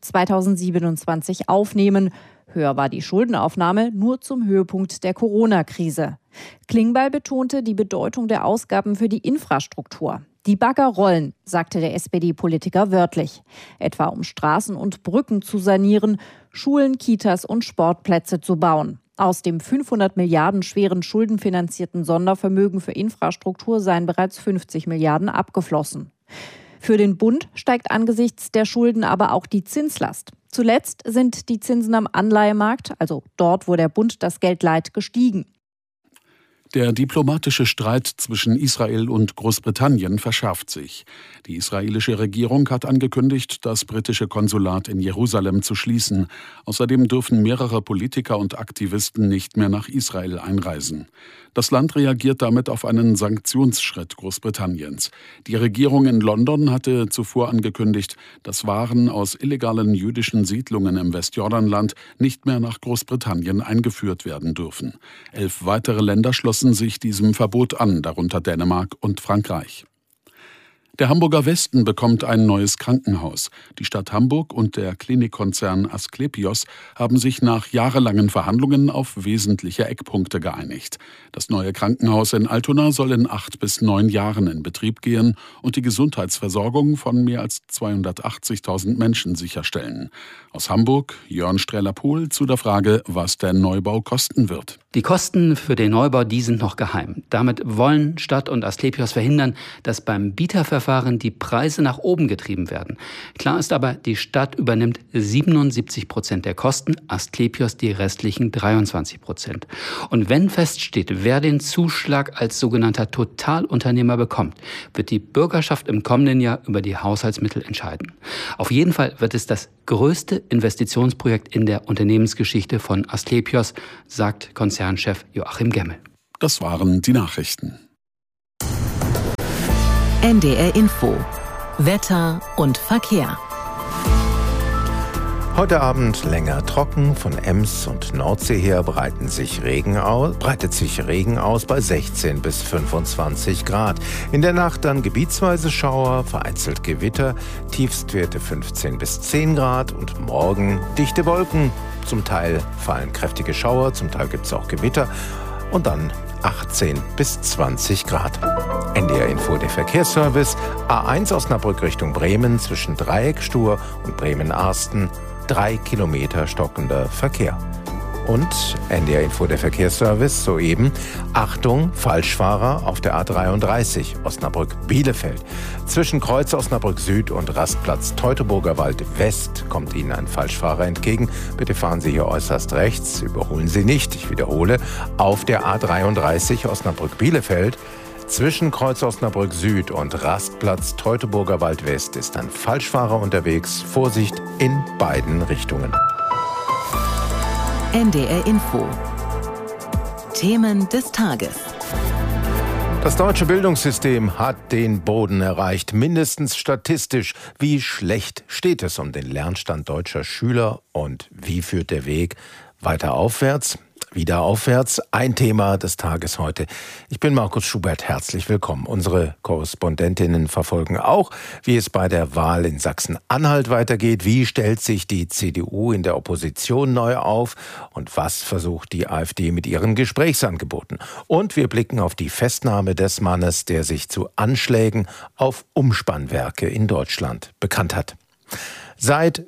Speaker 19: 2027 aufnehmen. Höher war die Schuldenaufnahme nur zum Höhepunkt der Corona-Krise. Klingbeil betonte die Bedeutung der Ausgaben für die Infrastruktur. Die Bagger rollen, sagte der SPD-Politiker wörtlich. Etwa um Straßen und Brücken zu sanieren, Schulen, Kitas und Sportplätze zu bauen. Aus dem 500 Milliarden schweren schuldenfinanzierten Sondervermögen für Infrastruktur seien bereits 50 Milliarden abgeflossen. Für den Bund steigt angesichts der Schulden aber auch die Zinslast. Zuletzt sind die Zinsen am Anleihemarkt, also dort, wo der Bund das Geld leiht, gestiegen.
Speaker 2: Der diplomatische Streit zwischen Israel und Großbritannien verschärft sich. Die israelische Regierung hat angekündigt, das britische Konsulat in Jerusalem zu schließen. Außerdem dürfen mehrere Politiker und Aktivisten nicht mehr nach Israel einreisen. Das Land reagiert damit auf einen Sanktionsschritt Großbritanniens. Die Regierung in London hatte zuvor angekündigt, dass Waren aus illegalen jüdischen Siedlungen im Westjordanland nicht mehr nach Großbritannien eingeführt werden dürfen. 11 weitere Länder schlossen sich diesem Verbot an, darunter Dänemark und Frankreich. Der Hamburger Westen bekommt ein neues Krankenhaus. Die Stadt Hamburg und der Klinikkonzern Asklepios haben sich nach jahrelangen Verhandlungen auf wesentliche Eckpunkte geeinigt. Das neue Krankenhaus in Altona soll in 8 bis 9 Jahren in Betrieb gehen und die Gesundheitsversorgung von mehr als 280.000 Menschen sicherstellen. Aus Hamburg, Jörn Streller-Pohl zu der Frage, was der Neubau kosten wird.
Speaker 20: Die Kosten für den Neubau, die sind noch geheim. Damit wollen Stadt und Asklepios verhindern, dass beim Bieterverfahren Asylverfahren die Preise nach oben getrieben werden. Klar ist aber, die Stadt übernimmt 77% der Kosten, Asklepios die restlichen 23%. Und wenn feststeht, wer den Zuschlag als sogenannter Totalunternehmer bekommt, wird die Bürgerschaft im kommenden Jahr über die Haushaltsmittel entscheiden. Auf jeden Fall wird es das größte Investitionsprojekt in der Unternehmensgeschichte von Asklepios, sagt Konzernchef Joachim Gemmel.
Speaker 2: Das waren die Nachrichten.
Speaker 1: NDR Info. Wetter und Verkehr.
Speaker 7: Heute Abend länger trocken. Von Ems und Nordsee her breitet sich Regen aus bei 16 bis 25 Grad. In der Nacht dann gebietsweise Schauer, vereinzelt Gewitter, Tiefstwerte 15 bis 10 Grad und morgen dichte Wolken. Zum Teil fallen kräftige Schauer, zum Teil gibt es auch Gewitter und dann 18 bis 20 Grad. NDR Info, der Verkehrsservice. A1 Osnabrück Richtung Bremen zwischen Dreieckstur und Bremen-Arsten. 3 Kilometer stockender Verkehr. Und NDR Info, der Verkehrsservice, soeben: Achtung, Falschfahrer auf der A33 Osnabrück-Bielefeld. Zwischen Kreuz Osnabrück Süd und Rastplatz Teutoburger Wald West kommt Ihnen ein Falschfahrer entgegen. Bitte fahren Sie hier äußerst rechts, überholen Sie nicht. Ich wiederhole, auf der A33 Osnabrück-Bielefeld. Zwischen Kreuz Osnabrück Süd und Rastplatz Teutoburger Wald West ist ein Falschfahrer unterwegs. Vorsicht in beiden Richtungen.
Speaker 1: NDR Info. Themen des Tages.
Speaker 7: Das deutsche Bildungssystem hat den Boden erreicht, mindestens statistisch. Wie schlecht steht es um den Lernstand deutscher Schüler und wie führt der Weg weiter aufwärts? Wieder aufwärts, ein Thema des Tages heute. Ich bin Markus Schubert, herzlich willkommen. Unsere Korrespondentinnen verfolgen auch, wie es bei der Wahl in Sachsen-Anhalt weitergeht. Wie stellt sich die CDU in der Opposition neu auf? Und was versucht die AfD mit ihren Gesprächsangeboten? Und wir blicken auf die Festnahme des Mannes, der sich zu Anschlägen auf Umspannwerke in Deutschland bekannt hat. Seit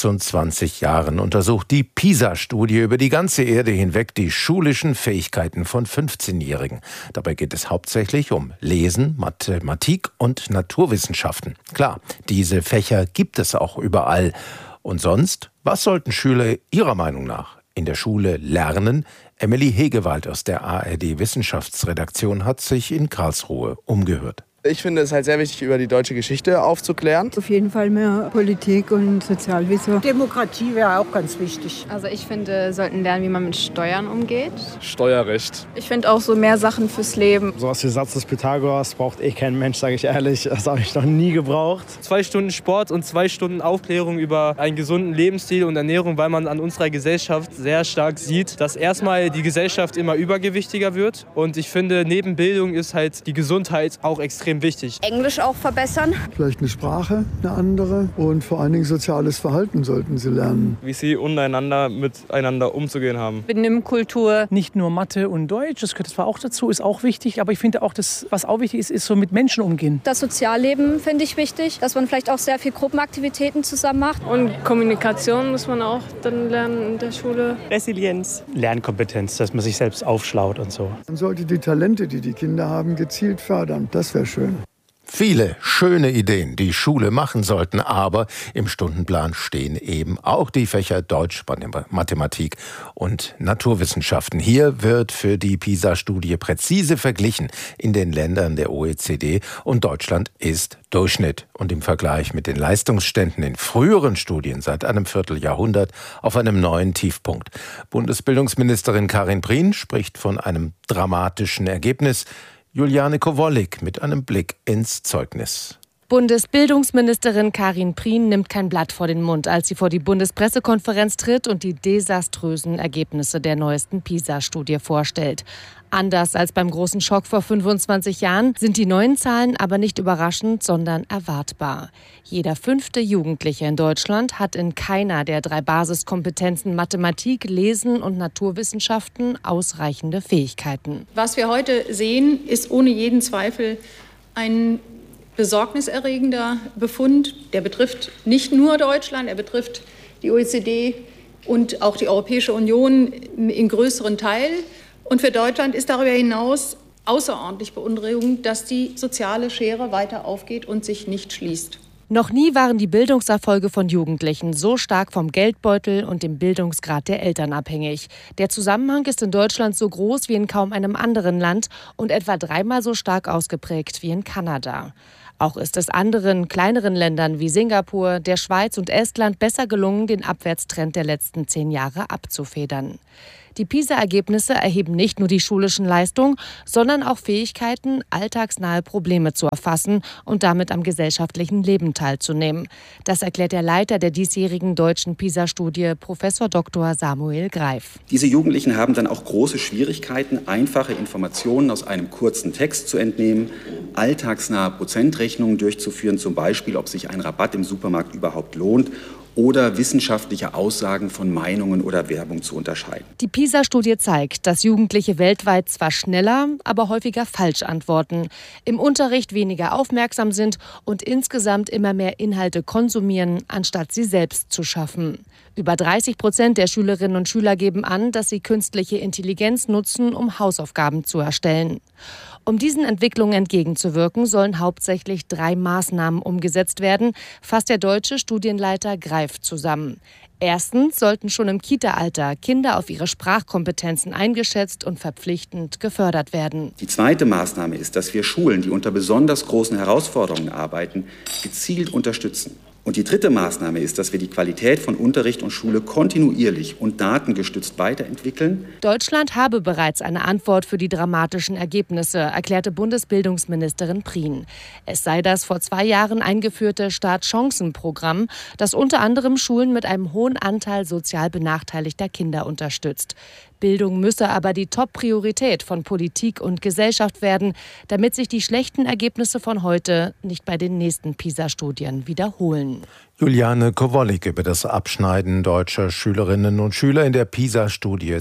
Speaker 7: 26 Jahren untersucht die PISA-Studie über die ganze Erde hinweg die schulischen Fähigkeiten von 15-Jährigen. Dabei geht es hauptsächlich um Lesen, Mathematik und Naturwissenschaften. Klar, diese Fächer gibt es auch überall. Und sonst, was sollten Schüler Ihrer Meinung nach in der Schule lernen? Emily Hegewald aus der ARD-Wissenschaftsredaktion hat sich in Karlsruhe umgehört.
Speaker 21: Ich finde es halt sehr wichtig, über die deutsche Geschichte aufzuklären.
Speaker 22: Auf jeden Fall mehr Politik und Sozialwissen.
Speaker 23: Demokratie wäre auch ganz wichtig.
Speaker 24: Also ich finde, sollten lernen, wie man mit Steuern umgeht.
Speaker 21: Steuerrecht.
Speaker 24: Ich finde auch so mehr Sachen fürs Leben.
Speaker 25: So was wie Satz des Pythagoras braucht kein Mensch, sage ich ehrlich. Das habe ich noch nie gebraucht.
Speaker 26: 2 Stunden Sport und 2 Stunden Aufklärung über einen gesunden Lebensstil und Ernährung, weil man an unserer Gesellschaft sehr stark sieht, dass erstmal die Gesellschaft immer übergewichtiger wird. Und ich finde, neben Bildung ist halt die Gesundheit auch extrem wichtig.
Speaker 24: Englisch auch verbessern.
Speaker 27: Vielleicht eine Sprache, eine andere und vor allen Dingen soziales Verhalten sollten sie lernen.
Speaker 26: Wie sie untereinander miteinander umzugehen haben.
Speaker 24: Benimmkultur.
Speaker 28: Nicht nur Mathe und Deutsch, das gehört zwar auch dazu, ist auch wichtig, aber ich finde auch, was auch wichtig ist so mit Menschen umgehen.
Speaker 24: Das Sozialleben finde ich wichtig, dass man vielleicht auch sehr viel Gruppenaktivitäten zusammen macht.
Speaker 29: Und Kommunikation muss man auch dann lernen in der Schule.
Speaker 30: Resilienz. Lernkompetenz, dass man sich selbst aufschlaut und so.
Speaker 27: Man sollte die Talente, die die Kinder haben, gezielt fördern. Das wäre schön.
Speaker 7: Viele schöne Ideen, die Schule machen sollten, aber im Stundenplan stehen eben auch die Fächer Deutsch, Mathematik und Naturwissenschaften. Hier wird für die PISA-Studie präzise verglichen in den Ländern der OECD und Deutschland ist Durchschnitt und im Vergleich mit den Leistungsständen in früheren Studien seit einem Vierteljahrhundert auf einem neuen Tiefpunkt. Bundesbildungsministerin Karin Prien spricht von einem dramatischen Ergebnis. Juliane Kowollik mit einem Blick ins Zeugnis.
Speaker 31: Bundesbildungsministerin Karin Prien nimmt kein Blatt vor den Mund, als sie vor die Bundespressekonferenz tritt und die desaströsen Ergebnisse der neuesten PISA-Studie vorstellt. Anders als beim großen Schock vor 25 Jahren sind die neuen Zahlen aber nicht überraschend, sondern erwartbar. Jeder 5. Jugendliche in Deutschland hat in keiner der 3 Basiskompetenzen Mathematik, Lesen und Naturwissenschaften ausreichende Fähigkeiten.
Speaker 32: Was wir heute sehen, ist ohne jeden Zweifel ein besorgniserregender Befund. Der betrifft nicht nur Deutschland, er betrifft die OECD und auch die Europäische Union in größeren Teil. Und für Deutschland ist darüber hinaus außerordentlich beunruhigend, dass die soziale Schere weiter aufgeht und sich nicht schließt.
Speaker 31: Noch nie waren die Bildungserfolge von Jugendlichen so stark vom Geldbeutel und dem Bildungsgrad der Eltern abhängig. Der Zusammenhang ist in Deutschland so groß wie in kaum einem anderen Land und etwa 3-mal so stark ausgeprägt wie in Kanada. Auch ist es anderen, kleineren Ländern wie Singapur, der Schweiz und Estland besser gelungen, den Abwärtstrend der letzten 10 Jahre abzufedern. Die PISA-Ergebnisse erheben nicht nur die schulischen Leistungen, sondern auch Fähigkeiten, alltagsnahe Probleme zu erfassen und damit am gesellschaftlichen Leben teilzunehmen. Das erklärt der Leiter der diesjährigen deutschen PISA-Studie, Prof. Dr. Samuel Greif.
Speaker 3: Diese Jugendlichen haben dann auch große Schwierigkeiten, einfache Informationen aus einem kurzen Text zu entnehmen, alltagsnahe Prozentrechnungen durchzuführen, zum Beispiel, ob sich ein Rabatt im Supermarkt überhaupt lohnt, oder wissenschaftliche Aussagen von Meinungen oder Werbung zu unterscheiden.
Speaker 31: Die PISA-Studie zeigt, dass Jugendliche weltweit zwar schneller, aber häufiger falsch antworten, im Unterricht weniger aufmerksam sind und insgesamt immer mehr Inhalte konsumieren, anstatt sie selbst zu schaffen. Über 30% der Schülerinnen und Schüler geben an, dass sie künstliche Intelligenz nutzen, um Hausaufgaben zu erstellen. Um diesen Entwicklungen entgegenzuwirken, sollen hauptsächlich 3 Maßnahmen umgesetzt werden, fasst der deutsche Studienleiter Greif zusammen. Erstens sollten schon im Kita-Alter Kinder auf ihre Sprachkompetenzen eingeschätzt und verpflichtend gefördert werden.
Speaker 3: Die zweite Maßnahme ist, dass wir Schulen, die unter besonders großen Herausforderungen arbeiten, gezielt unterstützen. Und die dritte Maßnahme ist, dass wir die Qualität von Unterricht und Schule kontinuierlich und datengestützt weiterentwickeln.
Speaker 31: Deutschland habe bereits eine Antwort für die dramatischen Ergebnisse, erklärte Bundesbildungsministerin Prien. Es sei das vor 2 Jahren eingeführte Startchancenprogramm, das unter anderem Schulen mit einem hohen Anteil sozial benachteiligter Kinder unterstützt. Bildung müsse aber die Top-Priorität von Politik und Gesellschaft werden, damit sich die schlechten Ergebnisse von heute nicht bei den nächsten PISA-Studien wiederholen.
Speaker 7: Juliane Kowalik über das Abschneiden deutscher Schülerinnen und Schüler in der PISA-Studie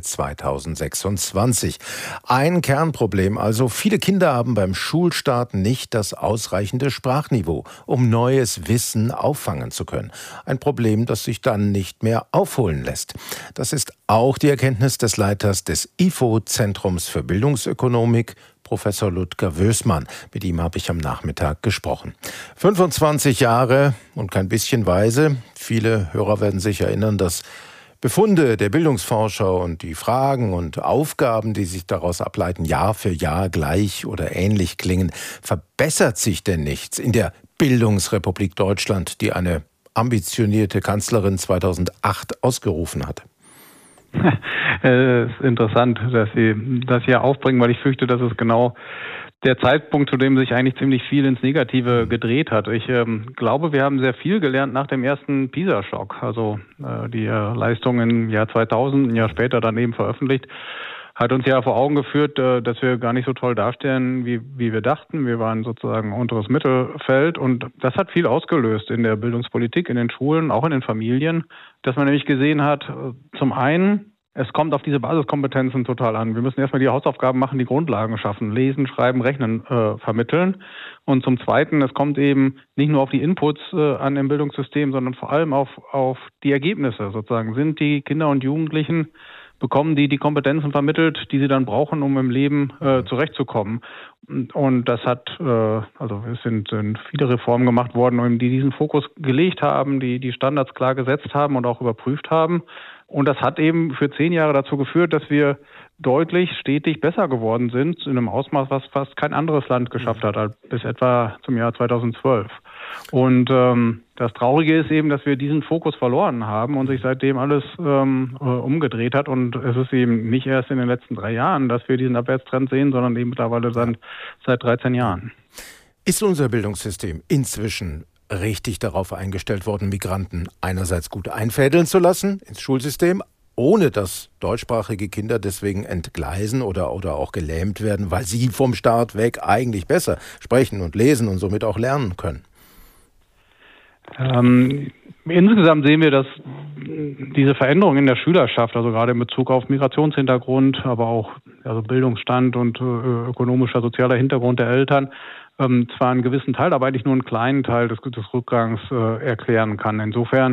Speaker 7: 2026. Ein Kernproblem also, viele Kinder haben beim Schulstart nicht das ausreichende Sprachniveau, um neues Wissen auffangen zu können. Ein Problem, das sich dann nicht mehr aufholen lässt. Das ist auch die Erkenntnis des Leiters des IFO-Zentrums für Bildungsökonomik, Professor Ludger Wößmann. Mit ihm habe ich am Nachmittag gesprochen. 25 Jahre und kein bisschen weise. Viele Hörer werden sich erinnern, dass Befunde der Bildungsforscher und die Fragen und Aufgaben, die sich daraus ableiten, Jahr für Jahr gleich oder ähnlich klingen. Verbessert sich denn nichts in der Bildungsrepublik Deutschland, die eine ambitionierte Kanzlerin 2008 ausgerufen hat?
Speaker 4: Es ist interessant, dass Sie das hier aufbringen, weil ich fürchte, dass es genau der Zeitpunkt, zu dem sich eigentlich ziemlich viel ins Negative gedreht hat. Ich glaube, wir haben sehr viel gelernt nach dem ersten PISA-Schock. Also die Leistung im Jahr 2000, ein Jahr später dann eben veröffentlicht, hat uns ja vor Augen geführt, dass wir gar nicht so toll dastehen, wie wir dachten. Wir waren sozusagen unteres Mittelfeld und das hat viel ausgelöst in der Bildungspolitik, in den Schulen, auch in den Familien, dass man nämlich gesehen hat, zum einen, es kommt auf diese Basiskompetenzen total an. Wir müssen erstmal die Hausaufgaben machen, die Grundlagen schaffen, lesen, schreiben, rechnen, vermitteln. Und zum Zweiten, es kommt eben nicht nur auf die Inputs an im Bildungssystem, sondern vor allem auf die Ergebnisse sozusagen. Sind die Kinder und Jugendlichen, bekommen die Kompetenzen vermittelt, die sie dann brauchen, um im Leben zurechtzukommen. Und das hat, also es sind viele Reformen gemacht worden, die diesen Fokus gelegt haben, die Standards klar gesetzt haben und auch überprüft haben. Und das hat eben für 10 Jahre dazu geführt, dass wir deutlich, stetig besser geworden sind, in einem Ausmaß, was fast kein anderes Land geschafft hat, bis etwa zum Jahr 2012. Und das Traurige ist eben, dass wir diesen Fokus verloren haben und sich seitdem alles umgedreht hat. Und es ist eben nicht erst in den letzten 3 Jahren, dass wir diesen Abwärtstrend sehen, sondern eben mittlerweile dann seit 13 Jahren.
Speaker 7: Ist unser Bildungssystem inzwischen richtig darauf eingestellt worden, Migranten einerseits gut einfädeln zu lassen ins Schulsystem, ohne dass deutschsprachige Kinder deswegen entgleisen oder auch gelähmt werden, weil sie vom Start weg eigentlich besser sprechen und lesen und somit auch lernen können?
Speaker 4: Insgesamt sehen wir, dass diese Veränderung in der Schülerschaft, also gerade in Bezug auf Migrationshintergrund, aber auch also Bildungsstand und ökonomischer, sozialer Hintergrund der Eltern, zwar einen gewissen Teil, aber eigentlich nur einen kleinen Teil des Rückgangs erklären kann. Insofern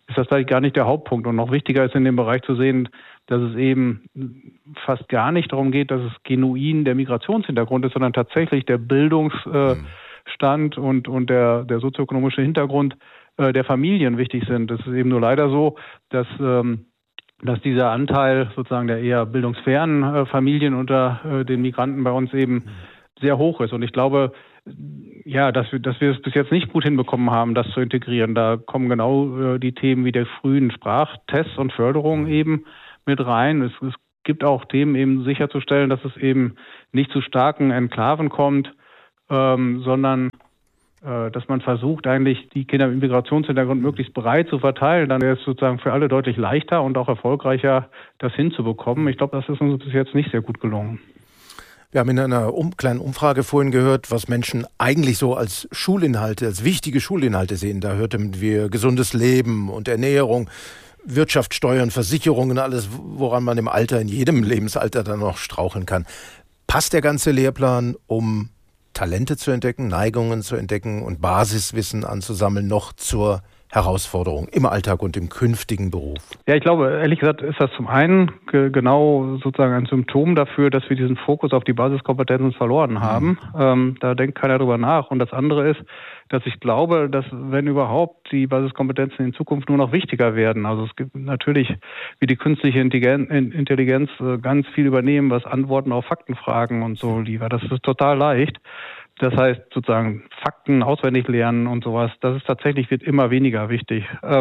Speaker 4: ist das vielleicht gar nicht der Hauptpunkt. Und noch wichtiger ist in dem Bereich zu sehen, dass es eben fast gar nicht darum geht, dass es genuin der Migrationshintergrund ist, sondern tatsächlich der Bildungsstand und der sozioökonomische Hintergrund der Familien wichtig sind. Es ist eben nur leider so, dass dieser Anteil sozusagen der eher bildungsfernen Familien unter den Migranten bei uns eben sehr hoch ist. Und ich glaube, ja, dass wir es bis jetzt nicht gut hinbekommen haben, das zu integrieren. Da kommen genau die Themen wie der frühen Sprachtests und Förderung eben mit rein. Es gibt auch Themen eben sicherzustellen, dass es eben nicht zu starken Enklaven kommt, sondern dass man versucht, eigentlich die Kinder mit Migrationshintergrund möglichst breit zu verteilen. Dann wäre es sozusagen für alle deutlich leichter und auch erfolgreicher, das hinzubekommen. Ich glaube, das ist uns bis jetzt nicht sehr gut gelungen.
Speaker 7: Wir haben in einer kleinen Umfrage vorhin gehört, was Menschen eigentlich so als Schulinhalte, als wichtige Schulinhalte sehen. Da hörten wir gesundes Leben und Ernährung, Wirtschaft, Steuern, Versicherungen, alles, woran man im Alter, in jedem Lebensalter dann noch straucheln kann. Passt der ganze Lehrplan, um Talente zu entdecken, Neigungen zu entdecken und Basiswissen anzusammeln, noch zur Herausforderung im Alltag und im künftigen Beruf?
Speaker 4: Ja, ich glaube, ehrlich gesagt, ist das zum einen genau sozusagen ein Symptom dafür, dass wir diesen Fokus auf die Basiskompetenzen verloren haben. Da denkt keiner drüber nach. Und das andere ist, dass ich glaube, dass, wenn überhaupt, die Basiskompetenzen in Zukunft nur noch wichtiger werden. Also es gibt natürlich, wie die künstliche Intelligenz ganz viel übernehmen, was Antworten auf Faktenfragen und so liefert. Das ist total leicht. Das heißt, sozusagen Fakten auswendig lernen und sowas, das ist tatsächlich, wird immer weniger wichtig.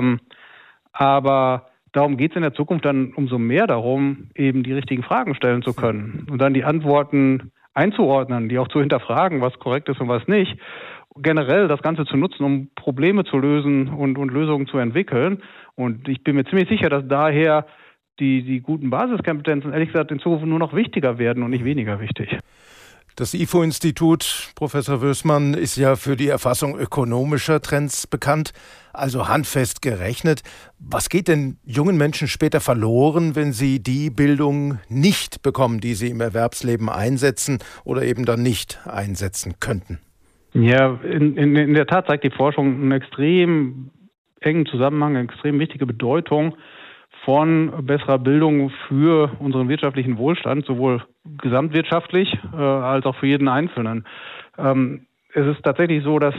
Speaker 4: Aber darum geht es in der Zukunft dann umso mehr darum, eben die richtigen Fragen stellen zu können und dann die Antworten einzuordnen, die auch zu hinterfragen, was korrekt ist und was nicht. Generell das Ganze zu nutzen, um Probleme zu lösen und Lösungen zu entwickeln. Und ich bin mir ziemlich sicher, dass daher die guten Basiskompetenzen, ehrlich gesagt, in Zukunft nur noch wichtiger werden und nicht weniger wichtig.
Speaker 7: Das IFO-Institut, Professor Wößmann, ist ja für die Erfassung ökonomischer Trends bekannt, also handfest gerechnet. Was geht denn jungen Menschen später verloren, wenn sie die Bildung nicht bekommen, die sie im Erwerbsleben einsetzen oder eben dann nicht einsetzen könnten?
Speaker 4: Ja, in der Tat zeigt die Forschung einen extrem engen Zusammenhang, eine extrem wichtige Bedeutung von besserer Bildung für unseren wirtschaftlichen Wohlstand, sowohl gesamtwirtschaftlich als auch für jeden Einzelnen. Es ist tatsächlich so, dass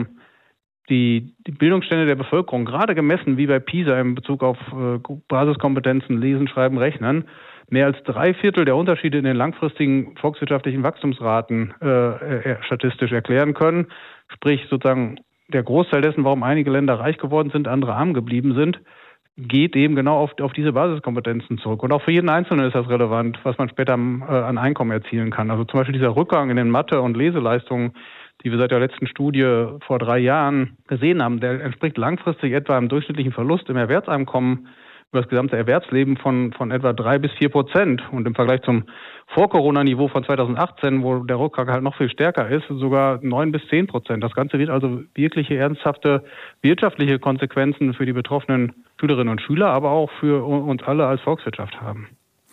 Speaker 4: die Bildungsstände der Bevölkerung, gerade gemessen wie bei PISA in Bezug auf Basiskompetenzen, Lesen, Schreiben, Rechnen, mehr als 3/4 der Unterschiede in den langfristigen volkswirtschaftlichen Wachstumsraten statistisch erklären können. Sprich sozusagen der Großteil dessen, warum einige Länder reich geworden sind, andere arm geblieben sind, geht eben genau auf diese Basiskompetenzen zurück. Und auch für jeden Einzelnen ist das relevant, was man später an Einkommen erzielen kann. Also zum Beispiel dieser Rückgang in den Mathe- und Leseleistungen, die wir seit der letzten Studie vor 3 Jahren gesehen haben, der entspricht langfristig etwa einem durchschnittlichen Verlust im Erwerbseinkommen über das gesamte Erwerbsleben von etwa 3-4%. Und im Vergleich zum Vor-Corona-Niveau von 2018, wo der Rückgang halt noch viel stärker ist, sogar 9-10%. Das Ganze wird also wirkliche ernsthafte wirtschaftliche Konsequenzen für die betroffenen Schülerinnen und Schüler, aber auch für uns alle als Volkswirtschaft haben.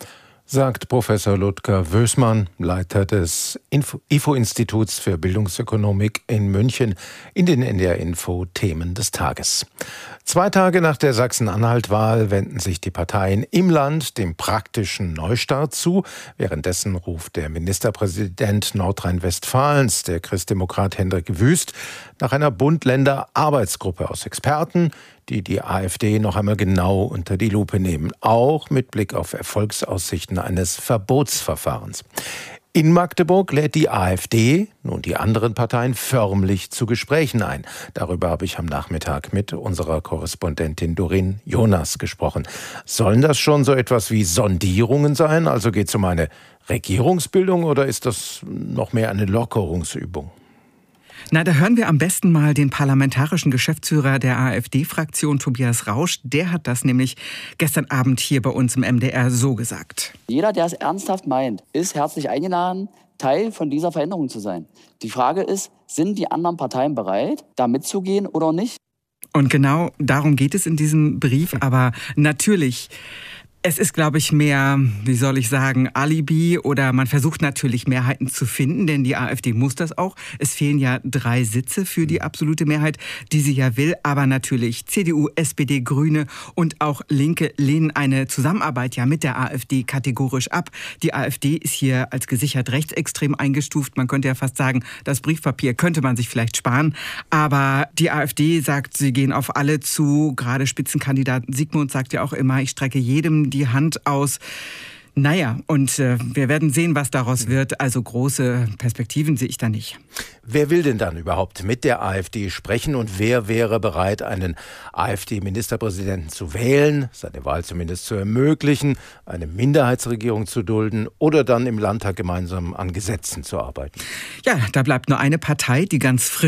Speaker 7: Sagt Professor Ludger Wößmann, Leiter des IFO-Instituts für Bildungsökonomik in München, in den NDR-Info-Themen des Tages. 2 Tage nach der Sachsen-Anhalt-Wahl wenden sich die Parteien im Land dem praktischen Neustart zu. Währenddessen ruft der Ministerpräsident Nordrhein-Westfalens, der Christdemokrat Hendrik Wüst, nach einer Bund-Länder-Arbeitsgruppe aus Experten, die die AfD noch einmal genau unter die Lupe nehmen, auch mit Blick auf Erfolgsaussichten eines Verbotsverfahrens. In Magdeburg lädt die AfD nun die anderen Parteien förmlich zu Gesprächen ein. Darüber habe ich am Nachmittag mit unserer Korrespondentin Doreen Jonas gesprochen. Sollen das schon so etwas wie Sondierungen sein? Also geht es um eine Regierungsbildung oder ist das noch mehr eine Lockerungsübung?
Speaker 5: Na, da hören wir am besten mal den parlamentarischen Geschäftsführer der AfD-Fraktion, Tobias Rausch. Der hat das nämlich gestern Abend hier bei uns im MDR so gesagt.
Speaker 6: Jeder, der es ernsthaft meint, ist herzlich eingeladen, Teil von dieser Veränderung zu sein. Die Frage ist, sind die anderen Parteien bereit, da mitzugehen oder nicht?
Speaker 5: Und genau darum geht es in diesem Brief. Aber natürlich, Es ist, glaube ich, mehr, wie soll ich sagen, Alibi oder man versucht natürlich Mehrheiten zu finden, denn die AfD muss das auch. Es fehlen ja 3 Sitze für die absolute Mehrheit, die sie ja will. Aber natürlich CDU, SPD, Grüne und auch Linke lehnen eine Zusammenarbeit ja mit der AfD kategorisch ab. Die AfD ist hier als gesichert rechtsextrem eingestuft. Man könnte ja fast sagen, das Briefpapier könnte man sich vielleicht sparen. Aber die AfD sagt, sie gehen auf alle zu. Gerade Spitzenkandidat Sigmund sagt ja auch immer, ich strecke jedem die Hand aus. Naja, und wir werden sehen, was daraus wird. Also große Perspektiven sehe ich da nicht.
Speaker 7: Wer will denn dann überhaupt mit der AfD sprechen und wer wäre bereit, einen AfD-Ministerpräsidenten zu wählen, seine Wahl zumindest zu ermöglichen, eine Minderheitsregierung zu dulden oder dann im Landtag gemeinsam an Gesetzen zu arbeiten?
Speaker 5: Ja, da bleibt nur eine Partei, die ganz frisch